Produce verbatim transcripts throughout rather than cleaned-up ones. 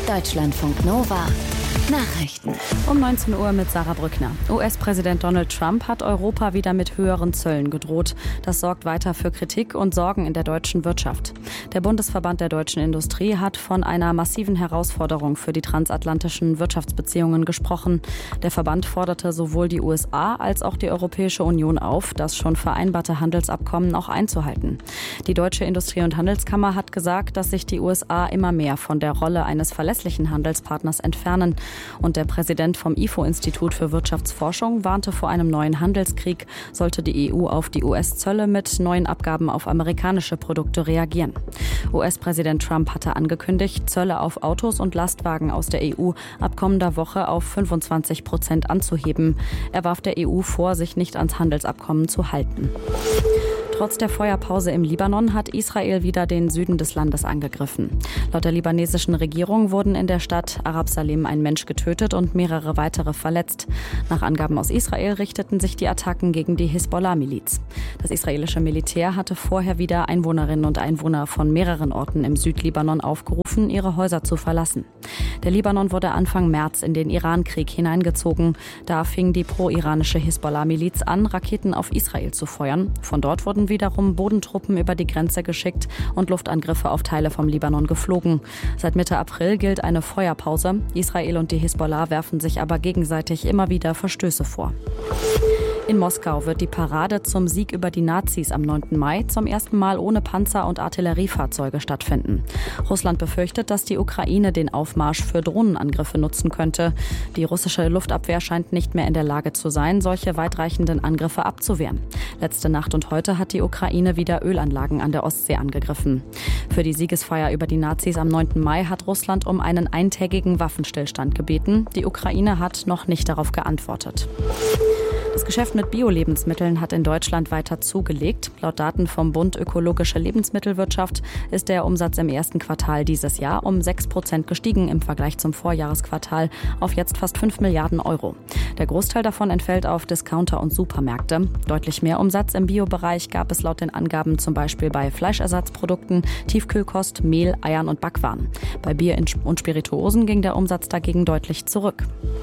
Deutschlandfunk Nova Nachrichten. Um neunzehn Uhr mit Sarah Brückner. U S-Präsident Donald Trump hat Europa wieder mit höheren Zöllen gedroht. Das sorgt weiter für Kritik und Sorgen in der deutschen Wirtschaft. Der Bundesverband der deutschen Industrie hat von einer massiven Herausforderung für die transatlantischen Wirtschaftsbeziehungen gesprochen. Der Verband forderte sowohl die U S A als auch die Europäische Union auf, das schon vereinbarte Handelsabkommen auch einzuhalten. Die Deutsche Industrie- und Handelskammer hat gesagt, dass sich die U S A immer mehr von der Rolle eines verlässlichen Handelspartners entfernen. Und der Präsident vom I F O-Institut für Wirtschaftsforschung warnte vor einem neuen Handelskrieg, sollte die E U auf die U S-Zölle mit neuen Abgaben auf amerikanische Produkte reagieren. U S-Präsident Trump hatte angekündigt, Zölle auf Autos und Lastwagen aus der E U ab kommender Woche auf fünfundzwanzig Prozent anzuheben. Er warf der E U vor, sich nicht ans Handelsabkommen zu halten. Trotz der Feuerpause im Libanon hat Israel wieder den Süden des Landes angegriffen. Laut der libanesischen Regierung wurden in der Stadt Arab Salem ein Mensch getötet und mehrere weitere verletzt. Nach Angaben aus Israel richteten sich die Attacken gegen die Hisbollah-Miliz. Das israelische Militär hatte vorher wieder Einwohnerinnen und Einwohner von mehreren Orten im Südlibanon aufgerufen, ihre Häuser zu verlassen. Der Libanon wurde Anfang März in den Irankrieg hineingezogen. Da fing die pro-iranische Hisbollah-Miliz an, Raketen auf Israel zu feuern. Von dort wurden wiederum Bodentruppen über die Grenze geschickt und Luftangriffe auf Teile vom Libanon geflogen. Seit Mitte April gilt eine Feuerpause. Israel und die Hisbollah werfen sich aber gegenseitig immer wieder Verstöße vor. In Moskau wird die Parade zum Sieg über die Nazis am neunten Mai zum ersten Mal ohne Panzer- und Artilleriefahrzeuge stattfinden. Russland befürchtet, dass die Ukraine den Aufmarsch für Drohnenangriffe nutzen könnte. Die russische Luftabwehr scheint nicht mehr in der Lage zu sein, solche weitreichenden Angriffe abzuwehren. Letzte Nacht und heute hat die Ukraine wieder Ölanlagen an der Ostsee angegriffen. Für die Siegesfeier über die Nazis am neunten Mai hat Russland um einen eintägigen Waffenstillstand gebeten. Die Ukraine hat noch nicht darauf geantwortet. Das Geschäft mit Bio-Lebensmitteln hat in Deutschland weiter zugelegt. Laut Daten vom Bund Ökologische Lebensmittelwirtschaft ist der Umsatz im ersten Quartal dieses Jahr um sechs Prozent gestiegen im Vergleich zum Vorjahresquartal auf jetzt fast fünf Milliarden Euro. Der Großteil davon entfällt auf Discounter und Supermärkte. Deutlich mehr Umsatz im Bio-Bereich gab es laut den Angaben zum Beispiel bei Fleischersatzprodukten, Tiefkühlkost, Mehl, Eiern und Backwaren. Bei Bier und Spirituosen ging der Umsatz dagegen deutlich zurück.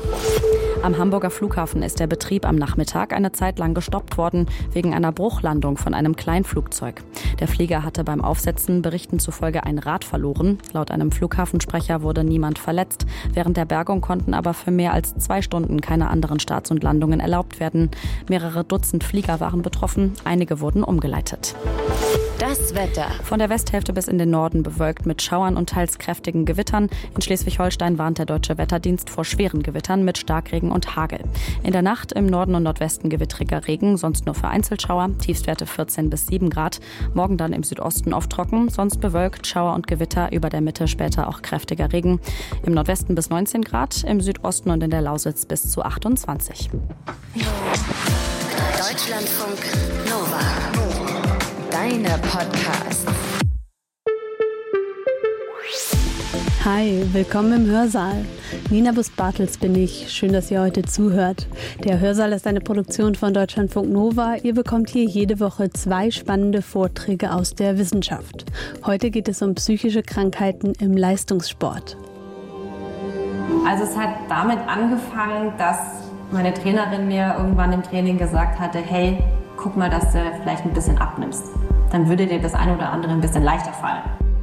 Am Hamburger Flughafen ist der Betrieb am Nachmittag eine Zeit lang gestoppt worden, wegen einer Bruchlandung von einem Kleinflugzeug. Der Flieger hatte beim Aufsetzen Berichten zufolge ein Rad verloren. Laut einem Flughafensprecher wurde niemand verletzt. Während der Bergung konnten aber für mehr als zwei Stunden keine anderen Starts und Landungen erlaubt werden. Mehrere Dutzend Flieger waren betroffen, einige wurden umgeleitet. Das Wetter. Von der Westhälfte bis in den Norden bewölkt mit Schauern und teils kräftigen Gewittern. In Schleswig-Holstein warnt der Deutsche Wetterdienst vor schweren Gewittern mit Starkregen und Hagel. In der Nacht im Norden und Nordwesten gewittriger Regen, sonst nur vereinzelt Schauer, Tiefstwerte vierzehn bis sieben Grad. Morgen dann im Südosten oft trocken, sonst bewölkt, Schauer und Gewitter, über der Mitte später auch kräftiger Regen. Im Nordwesten bis neunzehn Grad, im Südosten und in der Lausitz bis zu achtundzwanzig. Deutschlandfunk Nova. Deine Podcast. Hi, willkommen im Hörsaal. Nina Bus-Bartels bin ich. Schön, dass ihr heute zuhört. Der Hörsaal ist eine Produktion von Deutschlandfunk Nova. Ihr bekommt hier jede Woche zwei spannende Vorträge aus der Wissenschaft. Heute geht es um psychische Krankheiten im Leistungssport. Also es hat damit angefangen, dass meine Trainerin mir irgendwann im Training gesagt hatte, hey, guck mal, dass du vielleicht ein bisschen abnimmst. Dann würde dir das eine oder andere ein bisschen leichter fallen.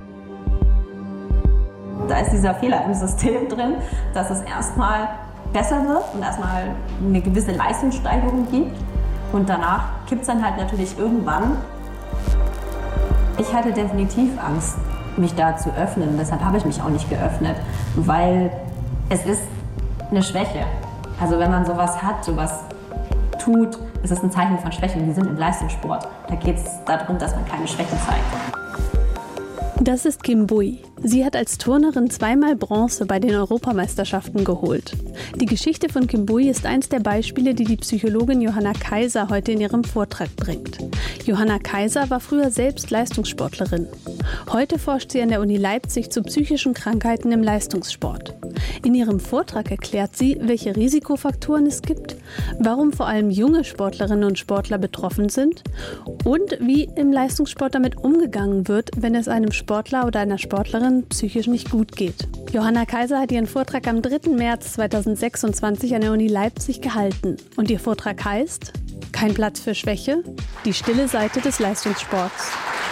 Da ist dieser Fehler im System drin, dass es erstmal besser wird und erstmal eine gewisse Leistungssteigerung gibt. Und danach kippt es dann halt natürlich irgendwann. Ich hatte definitiv Angst, mich da zu öffnen. Deshalb habe ich mich auch nicht geöffnet, weil es ist eine Schwäche. Also wenn man sowas hat, sowas tut, ist es ein Zeichen von Schwäche. Wir sind im Leistungssport. Da geht es darum, dass man keine Schwächen zeigt. Das ist Kim Bui. Sie hat als Turnerin zweimal Bronze bei den Europameisterschaften geholt. Die Geschichte von Kim Bui ist eins der Beispiele, die die Psychologin Johanna Kaiser heute in ihrem Vortrag bringt. Johanna Kaiser war früher selbst Leistungssportlerin. Heute forscht sie an der Uni Leipzig zu psychischen Krankheiten im Leistungssport. In ihrem Vortrag erklärt sie, welche Risikofaktoren es gibt, warum vor allem junge Sportlerinnen und Sportler betroffen sind und wie im Leistungssport damit umgegangen wird, wenn es einem Sportler Sportler oder einer Sportlerin psychisch nicht gut geht. Johanna Kaiser hat ihren Vortrag am dritten März zweitausendsechsundzwanzig an der Uni Leipzig gehalten. Und ihr Vortrag heißt: Kein Platz für Schwäche? Die stille Seite des Leistungssports.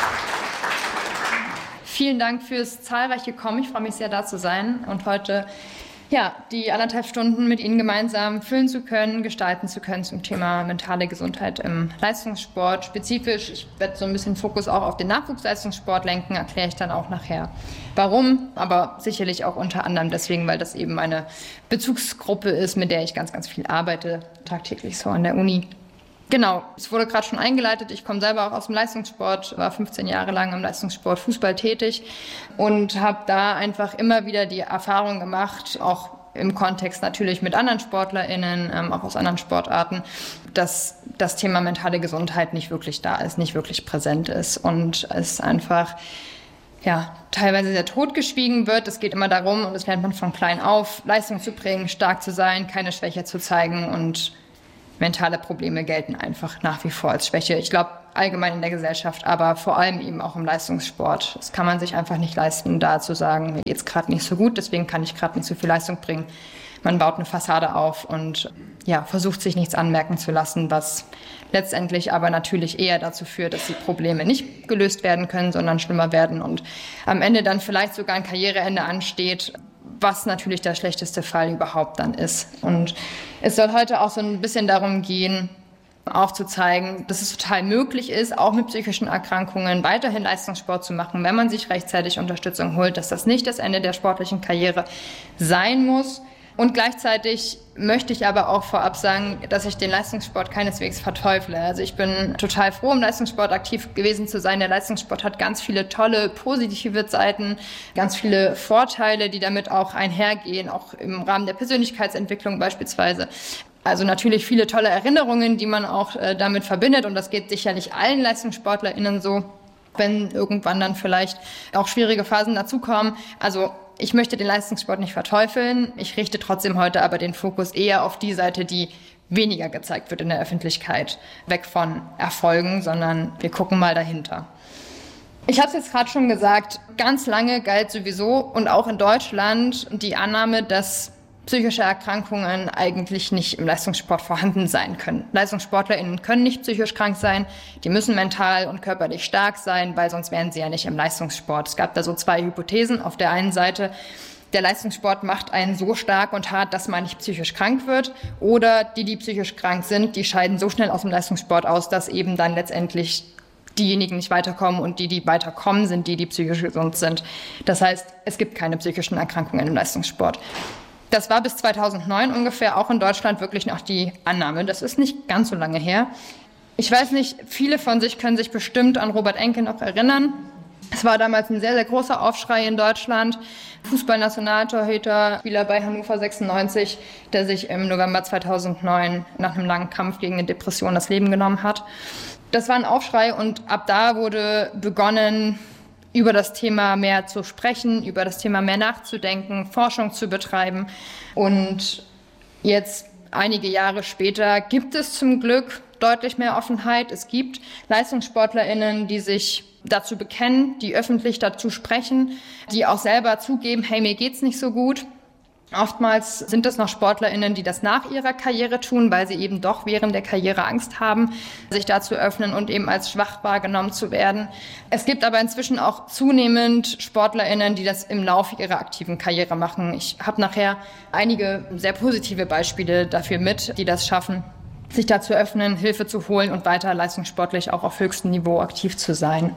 Vielen Dank fürs zahlreiche Kommen. Ich freue mich sehr, da zu sein und heute ja, die anderthalb Stunden mit Ihnen gemeinsam füllen zu können, gestalten zu können zum Thema mentale Gesundheit im Leistungssport. Spezifisch, ich werde so ein bisschen Fokus auch auf den Nachwuchsleistungssport lenken, erkläre ich dann auch nachher warum, aber sicherlich auch unter anderem deswegen, weil das eben eine Bezugsgruppe ist, mit der ich ganz, ganz viel arbeite, tagtäglich so an der Uni. Genau, es wurde gerade schon eingeleitet. Ich komme selber auch aus dem Leistungssport, war fünfzehn Jahre lang im Leistungssport Fußball tätig und habe da einfach immer wieder die Erfahrung gemacht, auch im Kontext natürlich mit anderen SportlerInnen, ähm, auch aus anderen Sportarten, dass das Thema mentale Gesundheit nicht wirklich da ist, nicht wirklich präsent ist und es einfach ja, teilweise sehr totgeschwiegen wird. Es geht immer darum, und das lernt man von klein auf, Leistung zu bringen, stark zu sein, keine Schwäche zu zeigen, und mentale Probleme gelten einfach nach wie vor als Schwäche. Ich glaube, allgemein in der Gesellschaft, aber vor allem eben auch im Leistungssport. Das kann man sich einfach nicht leisten, da zu sagen, mir geht's gerade nicht so gut, deswegen kann ich gerade nicht so viel Leistung bringen. Man baut eine Fassade auf und ja, versucht sich nichts anmerken zu lassen, was letztendlich aber natürlich eher dazu führt, dass die Probleme nicht gelöst werden können, sondern schlimmer werden und am Ende dann vielleicht sogar ein Karriereende ansteht, was natürlich der schlechteste Fall überhaupt dann ist. Und es soll heute auch so ein bisschen darum gehen, aufzuzeigen, dass es total möglich ist, auch mit psychischen Erkrankungen weiterhin Leistungssport zu machen, wenn man sich rechtzeitig Unterstützung holt, dass das nicht das Ende der sportlichen Karriere sein muss. Und gleichzeitig möchte ich aber auch vorab sagen, dass ich den Leistungssport keineswegs verteufle. Also ich bin total froh, im Leistungssport aktiv gewesen zu sein. Der Leistungssport hat ganz viele tolle, positive Seiten, ganz viele Vorteile, die damit auch einhergehen, auch im Rahmen der Persönlichkeitsentwicklung beispielsweise. Also natürlich viele tolle Erinnerungen, die man auch äh, damit verbindet, und das geht sicherlich allen LeistungssportlerInnen so, wenn irgendwann dann vielleicht auch schwierige Phasen dazukommen. Also ich möchte den Leistungssport nicht verteufeln. Ich richte trotzdem heute aber den Fokus eher auf die Seite, die weniger gezeigt wird in der Öffentlichkeit. Weg von Erfolgen, sondern wir gucken mal dahinter. Ich habe es jetzt gerade schon gesagt, ganz lange galt sowieso und auch in Deutschland die Annahme, dass psychische Erkrankungen eigentlich nicht im Leistungssport vorhanden sein können. LeistungssportlerInnen können nicht psychisch krank sein, die müssen mental und körperlich stark sein, weil sonst wären sie ja nicht im Leistungssport. Es gab da so zwei Hypothesen. Auf der einen Seite, der Leistungssport macht einen so stark und hart, dass man nicht psychisch krank wird, oder die, die psychisch krank sind, die scheiden so schnell aus dem Leistungssport aus, dass eben dann letztendlich diejenigen nicht weiterkommen, und die, die weiterkommen, sind die, die psychisch gesund sind. Das heißt, es gibt keine psychischen Erkrankungen im Leistungssport. Das war bis zweitausendneun ungefähr auch in Deutschland wirklich noch die Annahme. Das ist nicht ganz so lange her. Ich weiß nicht, viele von sich können sich bestimmt an Robert Enke noch erinnern. Es war damals ein sehr, sehr großer Aufschrei in Deutschland. Fußballnationaltorhüter, Spieler bei Hannover sechsundneunzig, der sich im November zweitausendneun nach einem langen Kampf gegen eine Depression das Leben genommen hat. Das war ein Aufschrei, und ab da wurde begonnen, über das Thema mehr zu sprechen, über das Thema mehr nachzudenken, Forschung zu betreiben. Und jetzt, einige Jahre später, gibt es zum Glück deutlich mehr Offenheit. Es gibt LeistungssportlerInnen, die sich dazu bekennen, die öffentlich dazu sprechen, die auch selber zugeben, hey, mir geht's nicht so gut. Oftmals sind es noch SportlerInnen, die das nach ihrer Karriere tun, weil sie eben doch während der Karriere Angst haben, sich da zu öffnen und eben als schwach wahrgenommen zu werden. Es gibt aber inzwischen auch zunehmend SportlerInnen, die das im Laufe ihrer aktiven Karriere machen. Ich habe nachher einige sehr positive Beispiele dafür mit, die das schaffen, sich da zu öffnen, Hilfe zu holen und weiter leistungssportlich auch auf höchstem Niveau aktiv zu sein.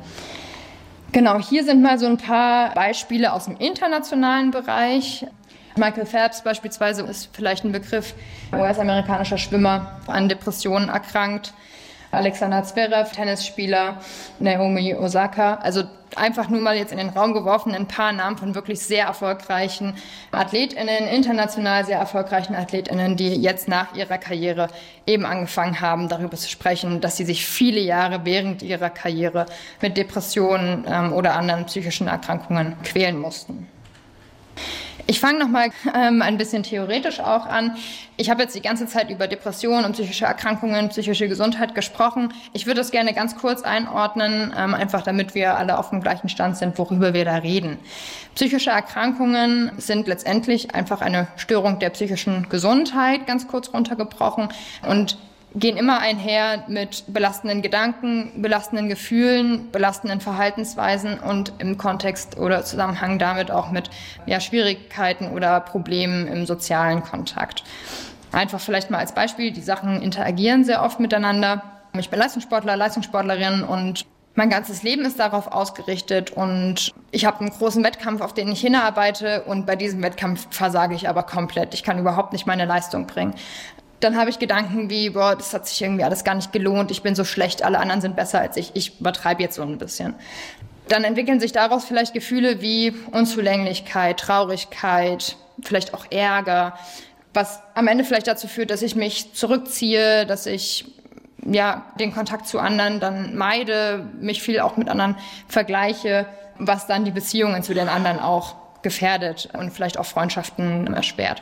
Genau, hier sind mal so ein paar Beispiele aus dem internationalen Bereich. Michael Phelps beispielsweise ist vielleicht ein Begriff, U S-amerikanischer Schwimmer, an Depressionen erkrankt. Alexander Zverev, Tennisspieler, Naomi Osaka. Also einfach nur mal jetzt in den Raum geworfen, ein paar Namen von wirklich sehr erfolgreichen AthletInnen, international sehr erfolgreichen AthletInnen, die jetzt nach ihrer Karriere eben angefangen haben, darüber zu sprechen, dass sie sich viele Jahre während ihrer Karriere mit Depressionen ähm, oder anderen psychischen Erkrankungen quälen mussten. Ich fange nochmal ähm, ein bisschen theoretisch auch an. Ich habe jetzt die ganze Zeit über Depressionen und psychische Erkrankungen, psychische Gesundheit gesprochen. Ich würde das gerne ganz kurz einordnen, ähm, einfach damit wir alle auf dem gleichen Stand sind, worüber wir da reden. Psychische Erkrankungen sind letztendlich einfach eine Störung der psychischen Gesundheit, ganz kurz runtergebrochen, und gehen immer einher mit belastenden Gedanken, belastenden Gefühlen, belastenden Verhaltensweisen und im Kontext oder Zusammenhang damit auch mit ja, Schwierigkeiten oder Problemen im sozialen Kontakt. Einfach vielleicht mal als Beispiel, die Sachen interagieren sehr oft miteinander. Ich bin Leistungssportler, Leistungssportlerin und mein ganzes Leben ist darauf ausgerichtet und ich habe einen großen Wettkampf, auf den ich hinarbeite, und bei diesem Wettkampf versage ich aber komplett. Ich kann überhaupt nicht meine Leistung bringen. Dann habe ich Gedanken wie, boah, das hat sich irgendwie alles gar nicht gelohnt, ich bin so schlecht, alle anderen sind besser als ich, ich übertreibe jetzt so ein bisschen. Dann entwickeln sich daraus vielleicht Gefühle wie Unzulänglichkeit, Traurigkeit, vielleicht auch Ärger, was am Ende vielleicht dazu führt, dass ich mich zurückziehe, dass ich ja den Kontakt zu anderen dann meide, mich viel auch mit anderen vergleiche, was dann die Beziehungen zu den anderen auch gefährdet und vielleicht auch Freundschaften erschwert.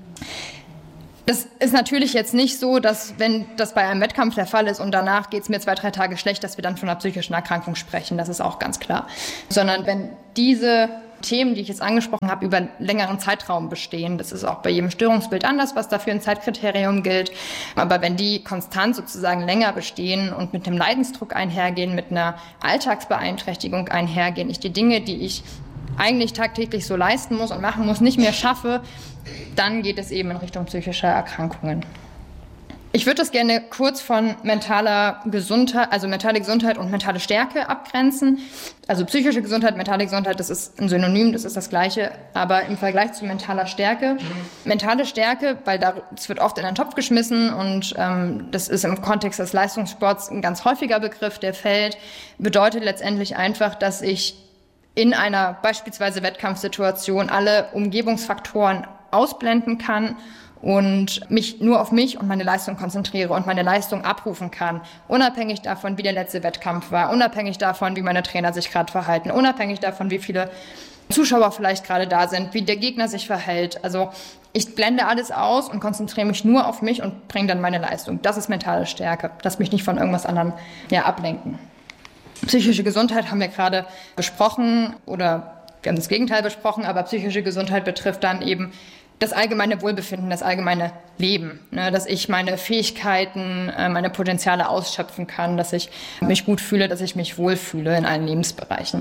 Das ist natürlich jetzt nicht so, dass wenn das bei einem Wettkampf der Fall ist und danach geht es mir zwei, drei Tage schlecht, dass wir dann von einer psychischen Erkrankung sprechen. Das ist auch ganz klar. Sondern wenn diese Themen, die ich jetzt angesprochen habe, über einen längeren Zeitraum bestehen, das ist auch bei jedem Störungsbild anders, was dafür ein Zeitkriterium gilt. Aber wenn die konstant sozusagen länger bestehen und mit einem Leidensdruck einhergehen, mit einer Alltagsbeeinträchtigung einhergehen, ich die Dinge, die ich eigentlich tagtäglich so leisten muss und machen muss, nicht mehr schaffe, dann geht es eben in Richtung psychischer Erkrankungen. Ich würde das gerne kurz von mentaler Gesundheit, also mentale Gesundheit und mentale Stärke abgrenzen. Also psychische Gesundheit, mentale Gesundheit, das ist ein Synonym, das ist das Gleiche, aber im Vergleich zu mentaler Stärke. Mentale Stärke, weil das wird oft in einen Topf geschmissen und ähm, das ist im Kontext des Leistungssports ein ganz häufiger Begriff, der fällt, bedeutet letztendlich einfach, dass ich in einer beispielsweise Wettkampfsituation alle Umgebungsfaktoren ausblenden kann und mich nur auf mich und meine Leistung konzentriere und meine Leistung abrufen kann, unabhängig davon, wie der letzte Wettkampf war, unabhängig davon, wie meine Trainer sich gerade verhalten, unabhängig davon, wie viele Zuschauer vielleicht gerade da sind, wie der Gegner sich verhält. Also ich blende alles aus und konzentriere mich nur auf mich und bringe dann meine Leistung. Das ist mentale Stärke. Lass mich nicht von irgendwas anderem ja, ablenken. Psychische Gesundheit haben wir gerade besprochen oder wir haben das Gegenteil besprochen, aber psychische Gesundheit betrifft dann eben das allgemeine Wohlbefinden, das allgemeine Leben, ne, dass ich meine Fähigkeiten, meine Potenziale ausschöpfen kann, dass ich mich gut fühle, dass ich mich wohlfühle in allen Lebensbereichen.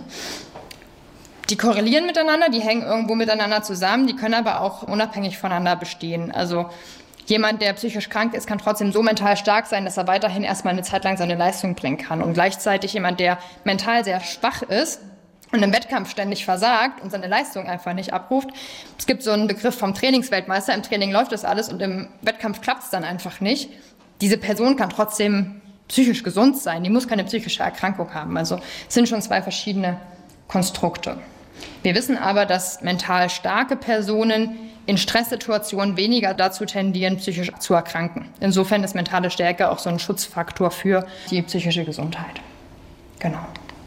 Die korrelieren miteinander, die hängen irgendwo miteinander zusammen, die können aber auch unabhängig voneinander bestehen. Also jemand, der psychisch krank ist, kann trotzdem so mental stark sein, dass er weiterhin erstmal eine Zeit lang seine Leistung bringen kann. Und gleichzeitig jemand, der mental sehr schwach ist und im Wettkampf ständig versagt und seine Leistung einfach nicht abruft. Es gibt so einen Begriff vom Trainingsweltmeister. Im Training läuft das alles und im Wettkampf klappt es dann einfach nicht. Diese Person kann trotzdem psychisch gesund sein. Die muss keine psychische Erkrankung haben. Also es sind schon zwei verschiedene Konstrukte. Wir wissen aber, dass mental starke Personen in Stresssituationen weniger dazu tendieren, psychisch zu erkranken. Insofern ist mentale Stärke auch so ein Schutzfaktor für die psychische Gesundheit. Genau.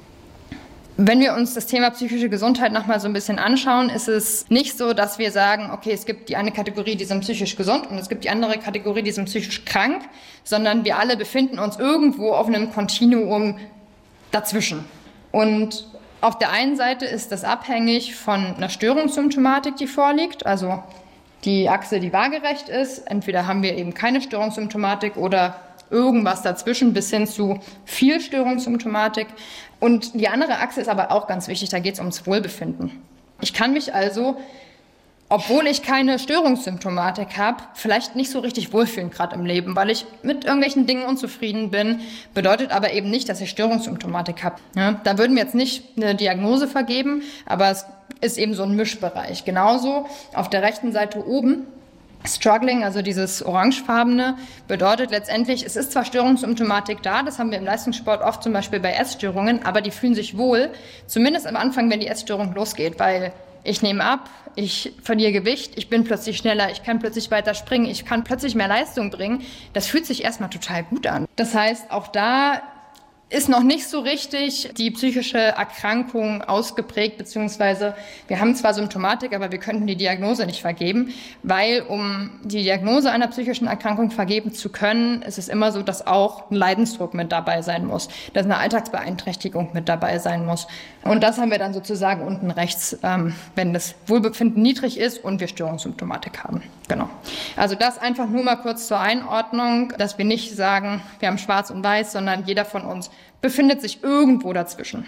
Wenn wir uns das Thema psychische Gesundheit nochmal so ein bisschen anschauen, ist es nicht so, dass wir sagen, okay, es gibt die eine Kategorie, die sind psychisch gesund und es gibt die andere Kategorie, die sind psychisch krank, sondern wir alle befinden uns irgendwo auf einem Kontinuum dazwischen. Und auf der einen Seite ist das abhängig von einer Störungssymptomatik, die vorliegt, also die Achse, die waagerecht ist. Entweder haben wir eben keine Störungssymptomatik oder irgendwas dazwischen bis hin zu viel Störungssymptomatik. Und die andere Achse ist aber auch ganz wichtig, da geht es ums Wohlbefinden. Ich kann mich also, obwohl ich keine Störungssymptomatik habe, vielleicht nicht so richtig wohlfühlen gerade im Leben, weil ich mit irgendwelchen Dingen unzufrieden bin, bedeutet aber eben nicht, dass ich Störungssymptomatik habe. Ja, da würden wir jetzt nicht eine Diagnose vergeben, aber es ist eben so ein Mischbereich. Genauso auf der rechten Seite oben, Struggling, also dieses orangefarbene, bedeutet letztendlich, es ist zwar Störungssymptomatik da, das haben wir im Leistungssport oft zum Beispiel bei Essstörungen, aber die fühlen sich wohl, zumindest am Anfang, wenn die Essstörung losgeht, weil ich nehme ab, ich verliere Gewicht, ich bin plötzlich schneller, ich kann plötzlich weiter springen, ich kann plötzlich mehr Leistung bringen. Das fühlt sich erstmal total gut an. Das heißt, auch da ist noch nicht so richtig die psychische Erkrankung ausgeprägt, beziehungsweise wir haben zwar Symptomatik, aber wir könnten die Diagnose nicht vergeben, weil um die Diagnose einer psychischen Erkrankung vergeben zu können, ist es immer so, dass auch ein Leidensdruck mit dabei sein muss, dass eine Alltagsbeeinträchtigung mit dabei sein muss. Und das haben wir dann sozusagen unten rechts, ähm, wenn das Wohlbefinden niedrig ist und wir Störungssymptomatik haben. Genau. Also das einfach nur mal kurz zur Einordnung, dass wir nicht sagen, wir haben schwarz und weiß, sondern jeder von uns befindet sich irgendwo dazwischen.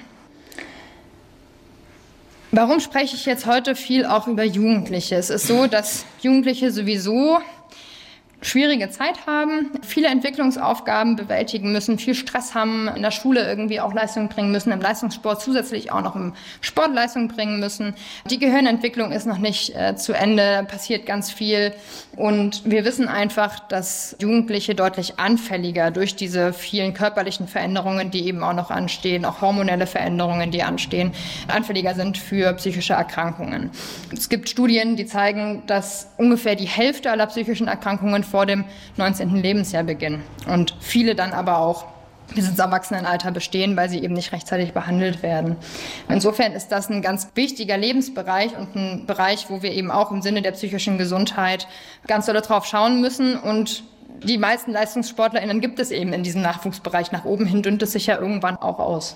Warum spreche ich jetzt heute viel auch über Jugendliche? Es ist so, dass Jugendliche sowieso schwierige Zeit haben, viele Entwicklungsaufgaben bewältigen müssen, viel Stress haben, in der Schule irgendwie auch Leistung bringen müssen, im Leistungssport zusätzlich auch noch im Sport Leistung bringen müssen. Die Gehirnentwicklung ist noch nicht äh, zu Ende, passiert ganz viel und wir wissen einfach, dass Jugendliche deutlich anfälliger durch diese vielen körperlichen Veränderungen, die eben auch noch anstehen, auch hormonelle Veränderungen, die anstehen, anfälliger sind für psychische Erkrankungen. Es gibt Studien, die zeigen, dass ungefähr die Hälfte aller psychischen Erkrankungen vor dem neunzehnten Lebensjahr beginnen und viele dann aber auch bis ins Erwachsenenalter bestehen, weil sie eben nicht rechtzeitig behandelt werden. Insofern ist das ein ganz wichtiger Lebensbereich und ein Bereich, wo wir eben auch im Sinne der psychischen Gesundheit ganz doll drauf schauen müssen und die meisten LeistungssportlerInnen gibt es eben in diesem Nachwuchsbereich. Nach oben hin dünnt es sich ja irgendwann auch aus.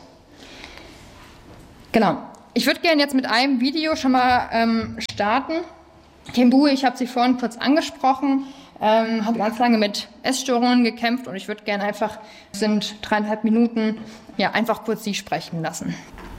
Genau. Ich würde gerne jetzt mit einem Video schon mal ähm, starten. Kim Bui, ich habe sie vorhin kurz angesprochen, ähm, habe ganz lange mit Essstörungen gekämpft und ich würde gerne einfach, es sind dreieinhalb Minuten, ja, einfach kurz sie sprechen lassen.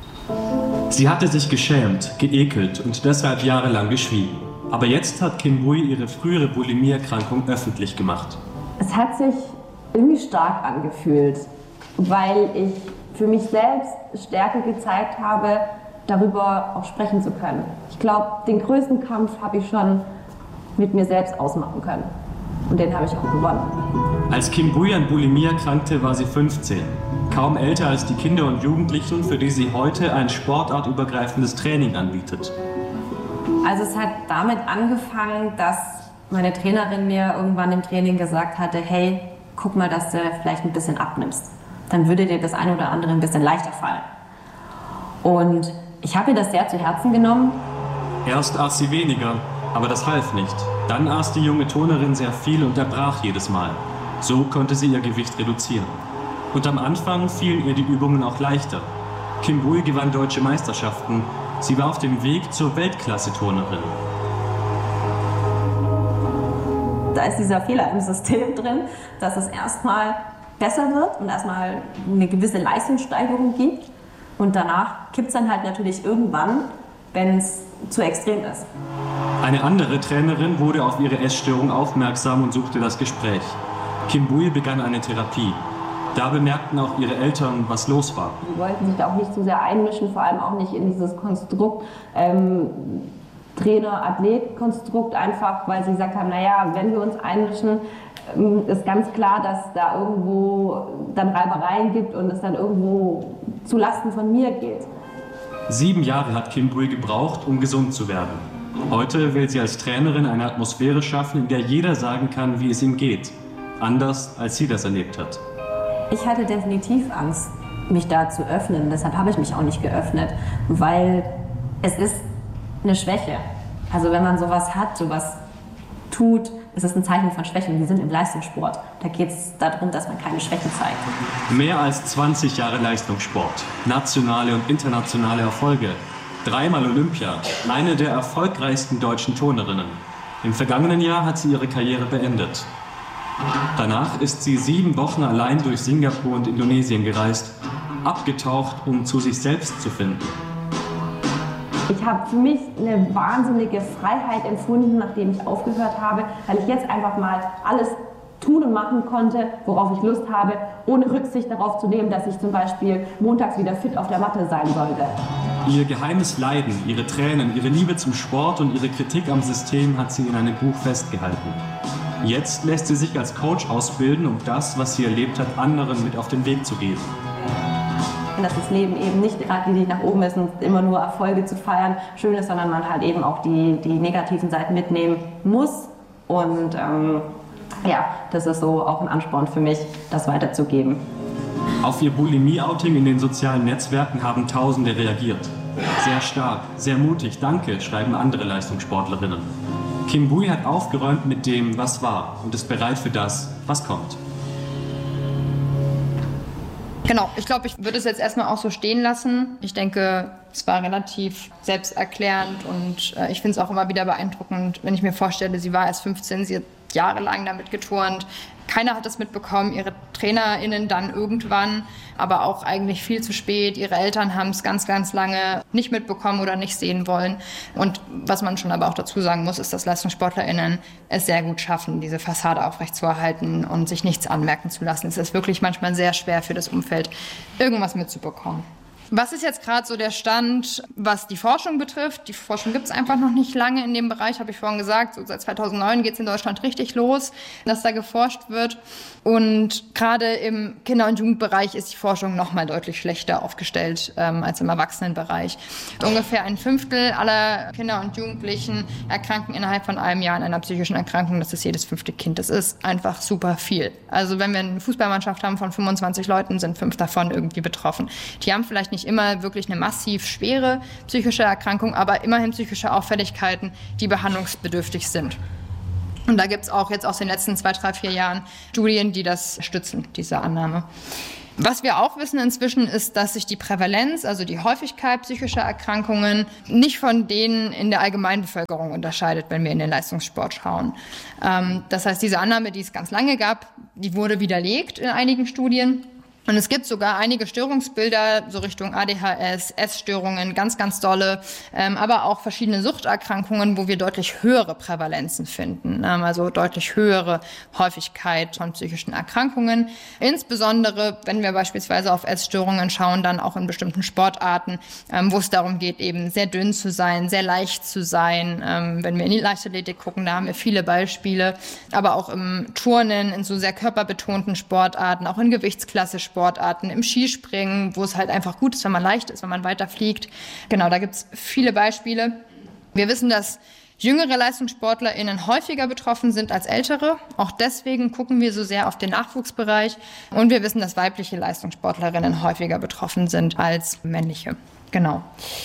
Sie hatte sich geschämt, geekelt und deshalb jahrelang geschwiegen. Aber jetzt hat Kim Bui ihre frühere Bulimie-Erkrankung öffentlich gemacht. Es hat sich irgendwie stark angefühlt, weil ich für mich selbst Stärke gezeigt habe, darüber auch sprechen zu können. Ich glaube, den größten Kampf habe ich schon mit mir selbst ausmachen können. Und den habe ich auch gewonnen. Als Kim Bui an Bulimie erkrankte, war sie fünfzehn. Kaum älter als die Kinder und Jugendlichen, für die sie heute ein sportartübergreifendes Training anbietet. Also es hat damit angefangen, dass meine Trainerin mir irgendwann im Training gesagt hatte, hey, guck mal, dass du vielleicht ein bisschen abnimmst. Dann würde dir das eine oder andere ein bisschen leichter fallen. Und ich habe ihr das sehr zu Herzen genommen. Erst aß sie weniger, aber das half nicht. Dann aß die junge Turnerin sehr viel und erbrach jedes Mal. So konnte sie ihr Gewicht reduzieren. Und am Anfang fielen ihr die Übungen auch leichter. Kim Bui gewann deutsche Meisterschaften. Sie war auf dem Weg zur Weltklasse-Turnerin. Da ist dieser Fehler im System drin, dass es erstmal besser wird und erstmal eine gewisse Leistungssteigerung gibt. Und danach kippt es dann halt natürlich irgendwann, wenn es zu extrem ist. Eine andere Trainerin wurde auf ihre Essstörung aufmerksam und suchte das Gespräch. Kim Bui begann eine Therapie. Da bemerkten auch ihre Eltern, was los war. Die wollten sich da auch nicht zu sehr einmischen, vor allem auch nicht in dieses Konstrukt ähm, Trainer-Athlet-Konstrukt, einfach weil sie gesagt haben, naja, wenn wir uns einmischen, ähm, ist ganz klar, dass da irgendwo dann Reibereien gibt und es dann irgendwo zu Lasten von mir geht. Sieben Jahre hat Kim Bui gebraucht, um gesund zu werden. Heute will sie als Trainerin eine Atmosphäre schaffen, in der jeder sagen kann, wie es ihm geht. Anders, als sie das erlebt hat. Ich hatte definitiv Angst, mich da zu öffnen. Deshalb habe ich mich auch nicht geöffnet, weil es ist eine Schwäche. Also wenn man sowas hat, sowas tut, ist es ein Zeichen von Schwächen. Wir sind im Leistungssport. Da geht es darum, dass man keine Schwächen zeigt. Mehr als zwanzig Jahre Leistungssport, nationale und internationale Erfolge. Dreimal Olympia, eine der erfolgreichsten deutschen Turnerinnen. Im vergangenen Jahr hat sie ihre Karriere beendet. Danach ist sie sieben Wochen allein durch Singapur und Indonesien gereist, abgetaucht, um zu sich selbst zu finden. Ich habe für mich eine wahnsinnige Freiheit empfunden, nachdem ich aufgehört habe, weil ich jetzt einfach mal alles tun und machen konnte, worauf ich Lust habe, ohne Rücksicht darauf zu nehmen, dass ich zum Beispiel montags wieder fit auf der Matte sein sollte. Ihr geheimes Leiden, ihre Tränen, ihre Liebe zum Sport und ihre Kritik am System hat sie in einem Buch festgehalten. Jetzt lässt sie sich als Coach ausbilden, um das, was sie erlebt hat, anderen mit auf den Weg zu geben. Und dass das Leben eben nicht geradlinig nach oben ist und immer nur Erfolge zu feiern schön ist, sondern man halt eben auch die, die negativen Seiten mitnehmen muss. Und ähm, ja, das ist so auch ein Ansporn für mich, das weiterzugeben. Auf ihr Bulimie-Outing in den sozialen Netzwerken haben Tausende reagiert. Sehr stark, sehr mutig, danke, schreiben andere Leistungssportlerinnen. Kim Bui hat aufgeräumt mit dem, was war und ist bereit für das, was kommt. Genau, ich glaube, ich würde es jetzt erstmal auch so stehen lassen. Ich denke, es war relativ selbsterklärend und äh, ich finde es auch immer wieder beeindruckend, wenn ich mir vorstelle, sie war erst fünfzehn, sie hat jahrelang damit geturnt. Keiner hat das mitbekommen, ihre TrainerInnen dann irgendwann, aber auch eigentlich viel zu spät. Ihre Eltern haben es ganz, ganz lange nicht mitbekommen oder nicht sehen wollen. Und was man schon aber auch dazu sagen muss, ist, dass LeistungssportlerInnen es sehr gut schaffen, diese Fassade aufrechtzuerhalten und sich nichts anmerken zu lassen. Es ist wirklich manchmal sehr schwer für das Umfeld, irgendwas mitzubekommen. Was ist jetzt gerade so der Stand, was die Forschung betrifft? Die Forschung gibt es einfach noch nicht lange in dem Bereich, habe ich vorhin gesagt. So seit zweitausendneun geht es in Deutschland richtig los, dass da geforscht wird. Und gerade im Kinder- und Jugendbereich ist die Forschung noch mal deutlich schlechter aufgestellt ähm, als im Erwachsenenbereich. Ungefähr ein Fünftel aller Kinder und Jugendlichen erkranken innerhalb von einem Jahr an einer psychischen Erkrankung. Das ist jedes fünfte Kind. Das ist einfach super viel. Also wenn wir eine Fußballmannschaft haben von fünfundzwanzig Leuten, sind fünf davon irgendwie betroffen. Die haben vielleicht nicht nicht immer wirklich eine massiv schwere psychische Erkrankung, aber immerhin psychische Auffälligkeiten, die behandlungsbedürftig sind. Und da gibt es auch jetzt aus den letzten zwei, drei, vier Jahren Studien, die das stützen, diese Annahme. Was wir auch wissen inzwischen ist, dass sich die Prävalenz, also die Häufigkeit psychischer Erkrankungen, nicht von denen in der Allgemeinbevölkerung unterscheidet, wenn wir in den Leistungssport schauen. Ähm, das heißt, diese Annahme, die es ganz lange gab, die wurde widerlegt in einigen Studien. Und es gibt sogar einige Störungsbilder, so Richtung A D H S, Essstörungen, ganz, ganz dolle, ähm, aber auch verschiedene Suchterkrankungen, wo wir deutlich höhere Prävalenzen finden, ähm, also deutlich höhere Häufigkeit von psychischen Erkrankungen. Insbesondere, wenn wir beispielsweise auf Essstörungen schauen, dann auch in bestimmten Sportarten, ähm, wo es darum geht, eben sehr dünn zu sein, sehr leicht zu sein. Ähm, wenn wir in die Leichtathletik gucken, da haben wir viele Beispiele, aber auch im Turnen, in so sehr körperbetonten Sportarten, auch in Gewichtsklasse Sportarten, im Skispringen, wo es halt einfach gut ist, wenn man leicht ist, wenn man weiter fliegt. Genau, da gibt es viele Beispiele. Wir wissen, dass jüngere LeistungssportlerInnen häufiger betroffen sind als ältere. Auch deswegen gucken wir so sehr auf den Nachwuchsbereich. Und wir wissen, dass weibliche Leistungssportlerinnen häufiger betroffen sind als männliche. Genau.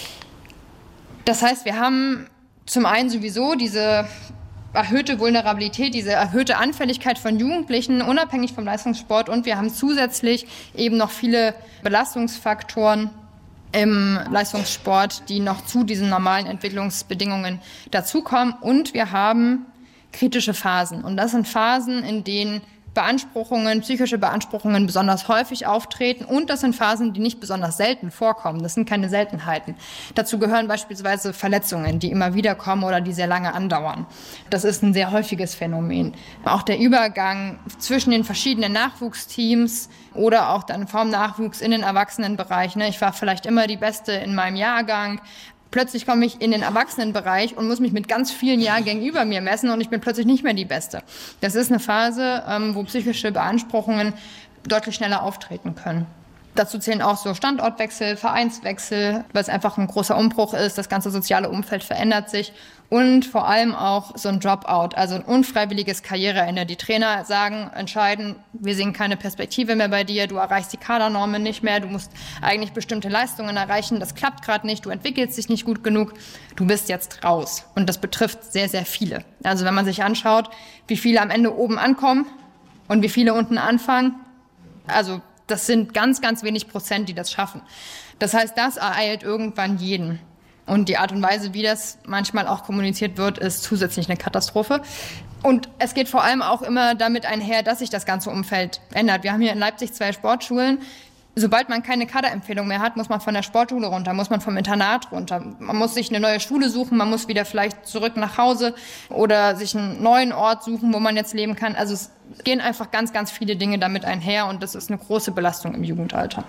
Das heißt, wir haben zum einen sowieso diese erhöhte Vulnerabilität, diese erhöhte Anfälligkeit von Jugendlichen, unabhängig vom Leistungssport. Und wir haben zusätzlich eben noch viele Belastungsfaktoren im Leistungssport, die noch zu diesen normalen Entwicklungsbedingungen dazukommen. Und wir haben kritische Phasen. Und das sind Phasen, in denen Beanspruchungen, psychische Beanspruchungen besonders häufig auftreten, und das sind Phasen, die nicht besonders selten vorkommen. Das sind keine Seltenheiten. Dazu gehören beispielsweise Verletzungen, die immer wieder kommen oder die sehr lange andauern. Das ist ein sehr häufiges Phänomen. Auch der Übergang zwischen den verschiedenen Nachwuchsteams oder auch dann vom Nachwuchs in den Erwachsenenbereich. Ich war vielleicht immer die Beste in meinem Jahrgang. Plötzlich komme ich in den Erwachsenenbereich und muss mich mit ganz vielen Jahrgängen über mir messen und ich bin plötzlich nicht mehr die Beste. Das ist eine Phase, wo psychische Beanspruchungen deutlich schneller auftreten können. Dazu zählen auch so Standortwechsel, Vereinswechsel, weil es einfach ein großer Umbruch ist. Das ganze soziale Umfeld verändert sich. Und vor allem auch so ein Dropout, also ein unfreiwilliges Karriereende. Die Trainer sagen, entscheiden, wir sehen keine Perspektive mehr bei dir, du erreichst die Kadernormen nicht mehr, du musst eigentlich bestimmte Leistungen erreichen, das klappt gerade nicht, du entwickelst dich nicht gut genug, du bist jetzt raus. Und das betrifft sehr, sehr viele. Also wenn man sich anschaut, wie viele am Ende oben ankommen und wie viele unten anfangen, also das sind ganz, ganz wenig Prozent, die das schaffen. Das heißt, das ereilt irgendwann jeden. Und die Art und Weise, wie das manchmal auch kommuniziert wird, ist zusätzlich eine Katastrophe. Und es geht vor allem auch immer damit einher, dass sich das ganze Umfeld ändert. Wir haben hier in Leipzig zwei Sportschulen. Sobald man keine Kaderempfehlung mehr hat, muss man von der Sportschule runter, muss man vom Internat runter. Man muss sich eine neue Schule suchen, man muss wieder vielleicht zurück nach Hause oder sich einen neuen Ort suchen, wo man jetzt leben kann. Also es gehen einfach ganz, ganz viele Dinge damit einher und das ist eine große Belastung im Jugendalter.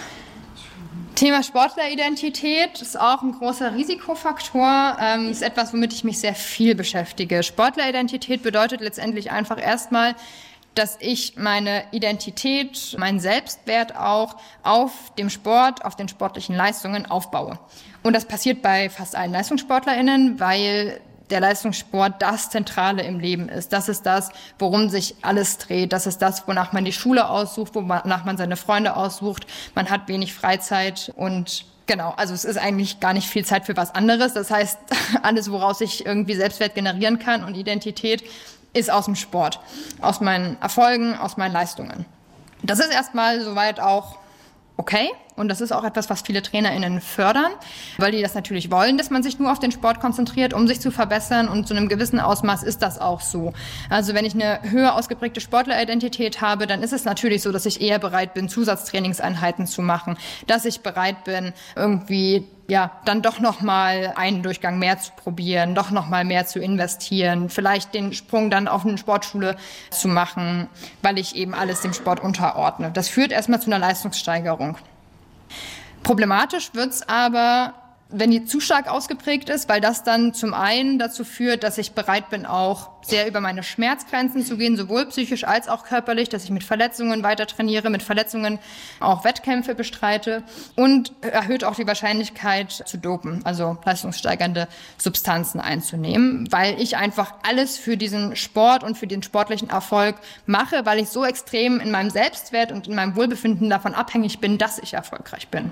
Thema Sportleridentität ist auch ein großer Risikofaktor, ähm, ist etwas, womit ich mich sehr viel beschäftige. Sportleridentität bedeutet letztendlich einfach erstmal, dass ich meine Identität, meinen Selbstwert auch auf dem Sport, auf den sportlichen Leistungen aufbaue. Und das passiert bei fast allen LeistungssportlerInnen, weil der Leistungssport das Zentrale im Leben ist. Das ist das, worum sich alles dreht. Das ist das, wonach man die Schule aussucht, wonach man seine Freunde aussucht. Man hat wenig Freizeit und genau, also es ist eigentlich gar nicht viel Zeit für was anderes. Das heißt, alles, woraus ich irgendwie Selbstwert generieren kann und Identität, ist aus dem Sport, aus meinen Erfolgen, aus meinen Leistungen. Das ist erstmal soweit auch okay. Und das ist auch etwas, was viele TrainerInnen fördern, weil die das natürlich wollen, dass man sich nur auf den Sport konzentriert, um sich zu verbessern. Und zu einem gewissen Ausmaß ist das auch so. Also wenn ich eine höher ausgeprägte Sportleridentität habe, dann ist es natürlich so, dass ich eher bereit bin, Zusatztrainingseinheiten zu machen, dass ich bereit bin, irgendwie ja dann doch noch mal einen Durchgang mehr zu probieren, doch noch mal mehr zu investieren, vielleicht den Sprung dann auf eine Sportschule zu machen, weil ich eben alles dem Sport unterordne. Das führt erstmal zu einer Leistungssteigerung. Problematisch wird's aber, wenn die zu stark ausgeprägt ist, weil das dann zum einen dazu führt, dass ich bereit bin, auch sehr über meine Schmerzgrenzen zu gehen, sowohl psychisch als auch körperlich, dass ich mit Verletzungen weiter trainiere, mit Verletzungen auch Wettkämpfe bestreite und erhöht auch die Wahrscheinlichkeit zu dopen, also leistungssteigernde Substanzen einzunehmen, weil ich einfach alles für diesen Sport und für den sportlichen Erfolg mache, weil ich so extrem in meinem Selbstwert und in meinem Wohlbefinden davon abhängig bin, dass ich erfolgreich bin.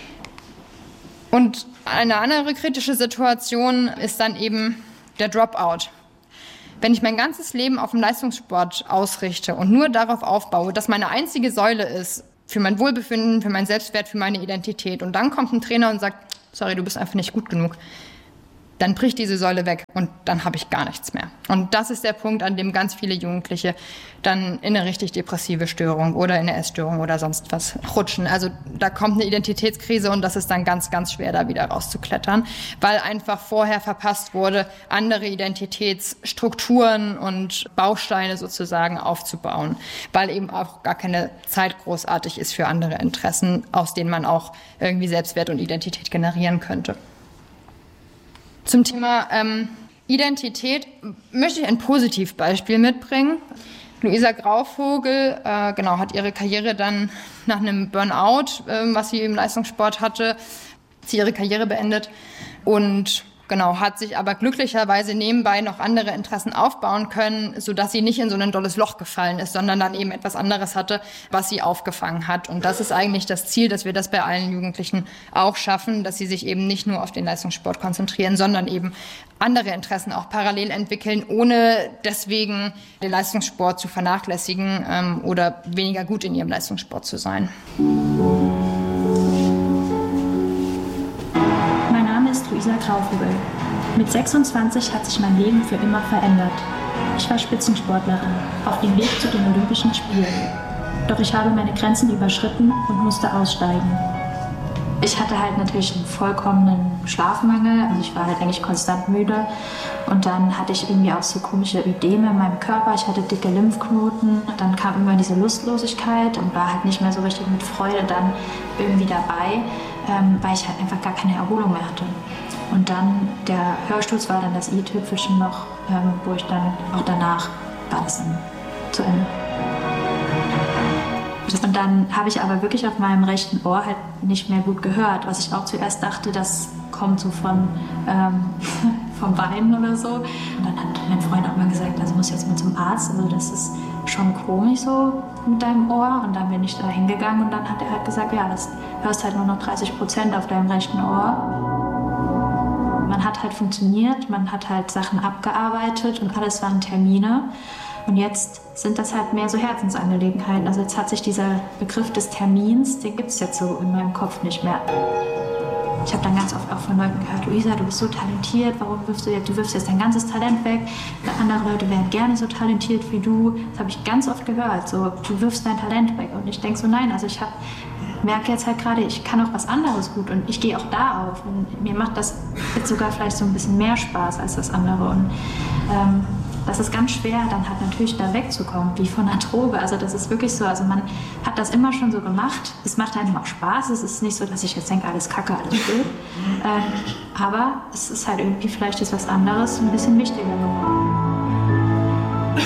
Und eine andere kritische Situation ist dann eben der Dropout. Wenn ich mein ganzes Leben auf dem Leistungssport ausrichte und nur darauf aufbaue, dass meine einzige Säule ist für mein Wohlbefinden, für meinen Selbstwert, für meine Identität, und dann kommt ein Trainer und sagt, sorry, du bist einfach nicht gut genug, dann bricht diese Säule weg und dann habe ich gar nichts mehr. Und das ist der Punkt, an dem ganz viele Jugendliche dann in eine richtig depressive Störung oder in eine Essstörung oder sonst was rutschen. Also da kommt eine Identitätskrise und das ist dann ganz, ganz schwer, da wieder rauszuklettern, weil einfach vorher verpasst wurde, andere Identitätsstrukturen und Bausteine sozusagen aufzubauen, weil eben auch gar keine Zeit großartig ist für andere Interessen, aus denen man auch irgendwie Selbstwert und Identität generieren könnte. Zum Thema ähm, Identität möchte ich ein Positivbeispiel mitbringen. Luisa Grauvogel äh, genau, hat ihre Karriere dann nach einem Burnout, äh, was sie im Leistungssport hatte, sie ihre Karriere beendet und genau, hat sich aber glücklicherweise nebenbei noch andere Interessen aufbauen können, sodass sie nicht in so ein dolles Loch gefallen ist, sondern dann eben etwas anderes hatte, was sie aufgefangen hat. Und das ist eigentlich das Ziel, dass wir das bei allen Jugendlichen auch schaffen, dass sie sich eben nicht nur auf den Leistungssport konzentrieren, sondern eben andere Interessen auch parallel entwickeln, ohne deswegen den Leistungssport zu vernachlässigen ähm, oder weniger gut in ihrem Leistungssport zu sein. Luisa Grauvogel. Mit sechsundzwanzig hat sich mein Leben für immer verändert. Ich war Spitzensportlerin, auf dem Weg zu den Olympischen Spielen. Doch ich habe meine Grenzen überschritten und musste aussteigen. Ich hatte halt natürlich einen vollkommenen Schlafmangel, also ich war halt eigentlich konstant müde. Und dann hatte ich irgendwie auch so komische Ödeme in meinem Körper, ich hatte dicke Lymphknoten. Dann kam immer diese Lustlosigkeit und war halt nicht mehr so richtig mit Freude dann irgendwie dabei, ähm, weil ich halt einfach gar keine Erholung mehr hatte. Und dann der Hörsturz war dann das i-Tüpfelchen noch, ähm, wo ich dann auch danach war das dann zu Ende. Und dann habe ich aber wirklich auf meinem rechten Ohr halt nicht mehr gut gehört, was ich auch zuerst dachte, das kommt so von, ähm, vom Weinen oder so. Und dann hat mein Freund auch mal gesagt, also muss jetzt mal zum Arzt, also das ist schon komisch so mit deinem Ohr. Und dann bin ich da hingegangen und dann hat er halt gesagt, ja, das hörst halt nur noch dreißig Prozent auf deinem rechten Ohr. Man hat halt funktioniert, man hat halt Sachen abgearbeitet und alles waren Termine. Und jetzt sind das halt mehr so Herzensangelegenheiten. Also jetzt hat sich dieser Begriff des Termins, den gibt es jetzt so in meinem Kopf nicht mehr. Ich habe dann ganz oft auch von Leuten gehört, Luisa, du bist so talentiert, warum wirfst du jetzt, du wirfst jetzt dein ganzes Talent weg? Andere Leute wären gerne so talentiert wie du. Das habe ich ganz oft gehört, so, du wirfst dein Talent weg. Und ich denke so, nein, also ich hab, merke jetzt halt gerade, ich kann auch was anderes gut und ich gehe auch da auf. Und mir macht das jetzt sogar vielleicht so ein bisschen mehr Spaß als das andere. Und ähm, das ist ganz schwer, dann halt natürlich da wegzukommen, wie von einer Droge. Also das ist wirklich so, also man hat das immer schon so gemacht. Es macht einem auch Spaß. Es ist nicht so, dass ich jetzt denke, alles Kacke, alles will. Ähm, aber es ist halt irgendwie vielleicht jetzt was anderes, ein bisschen wichtiger geworden.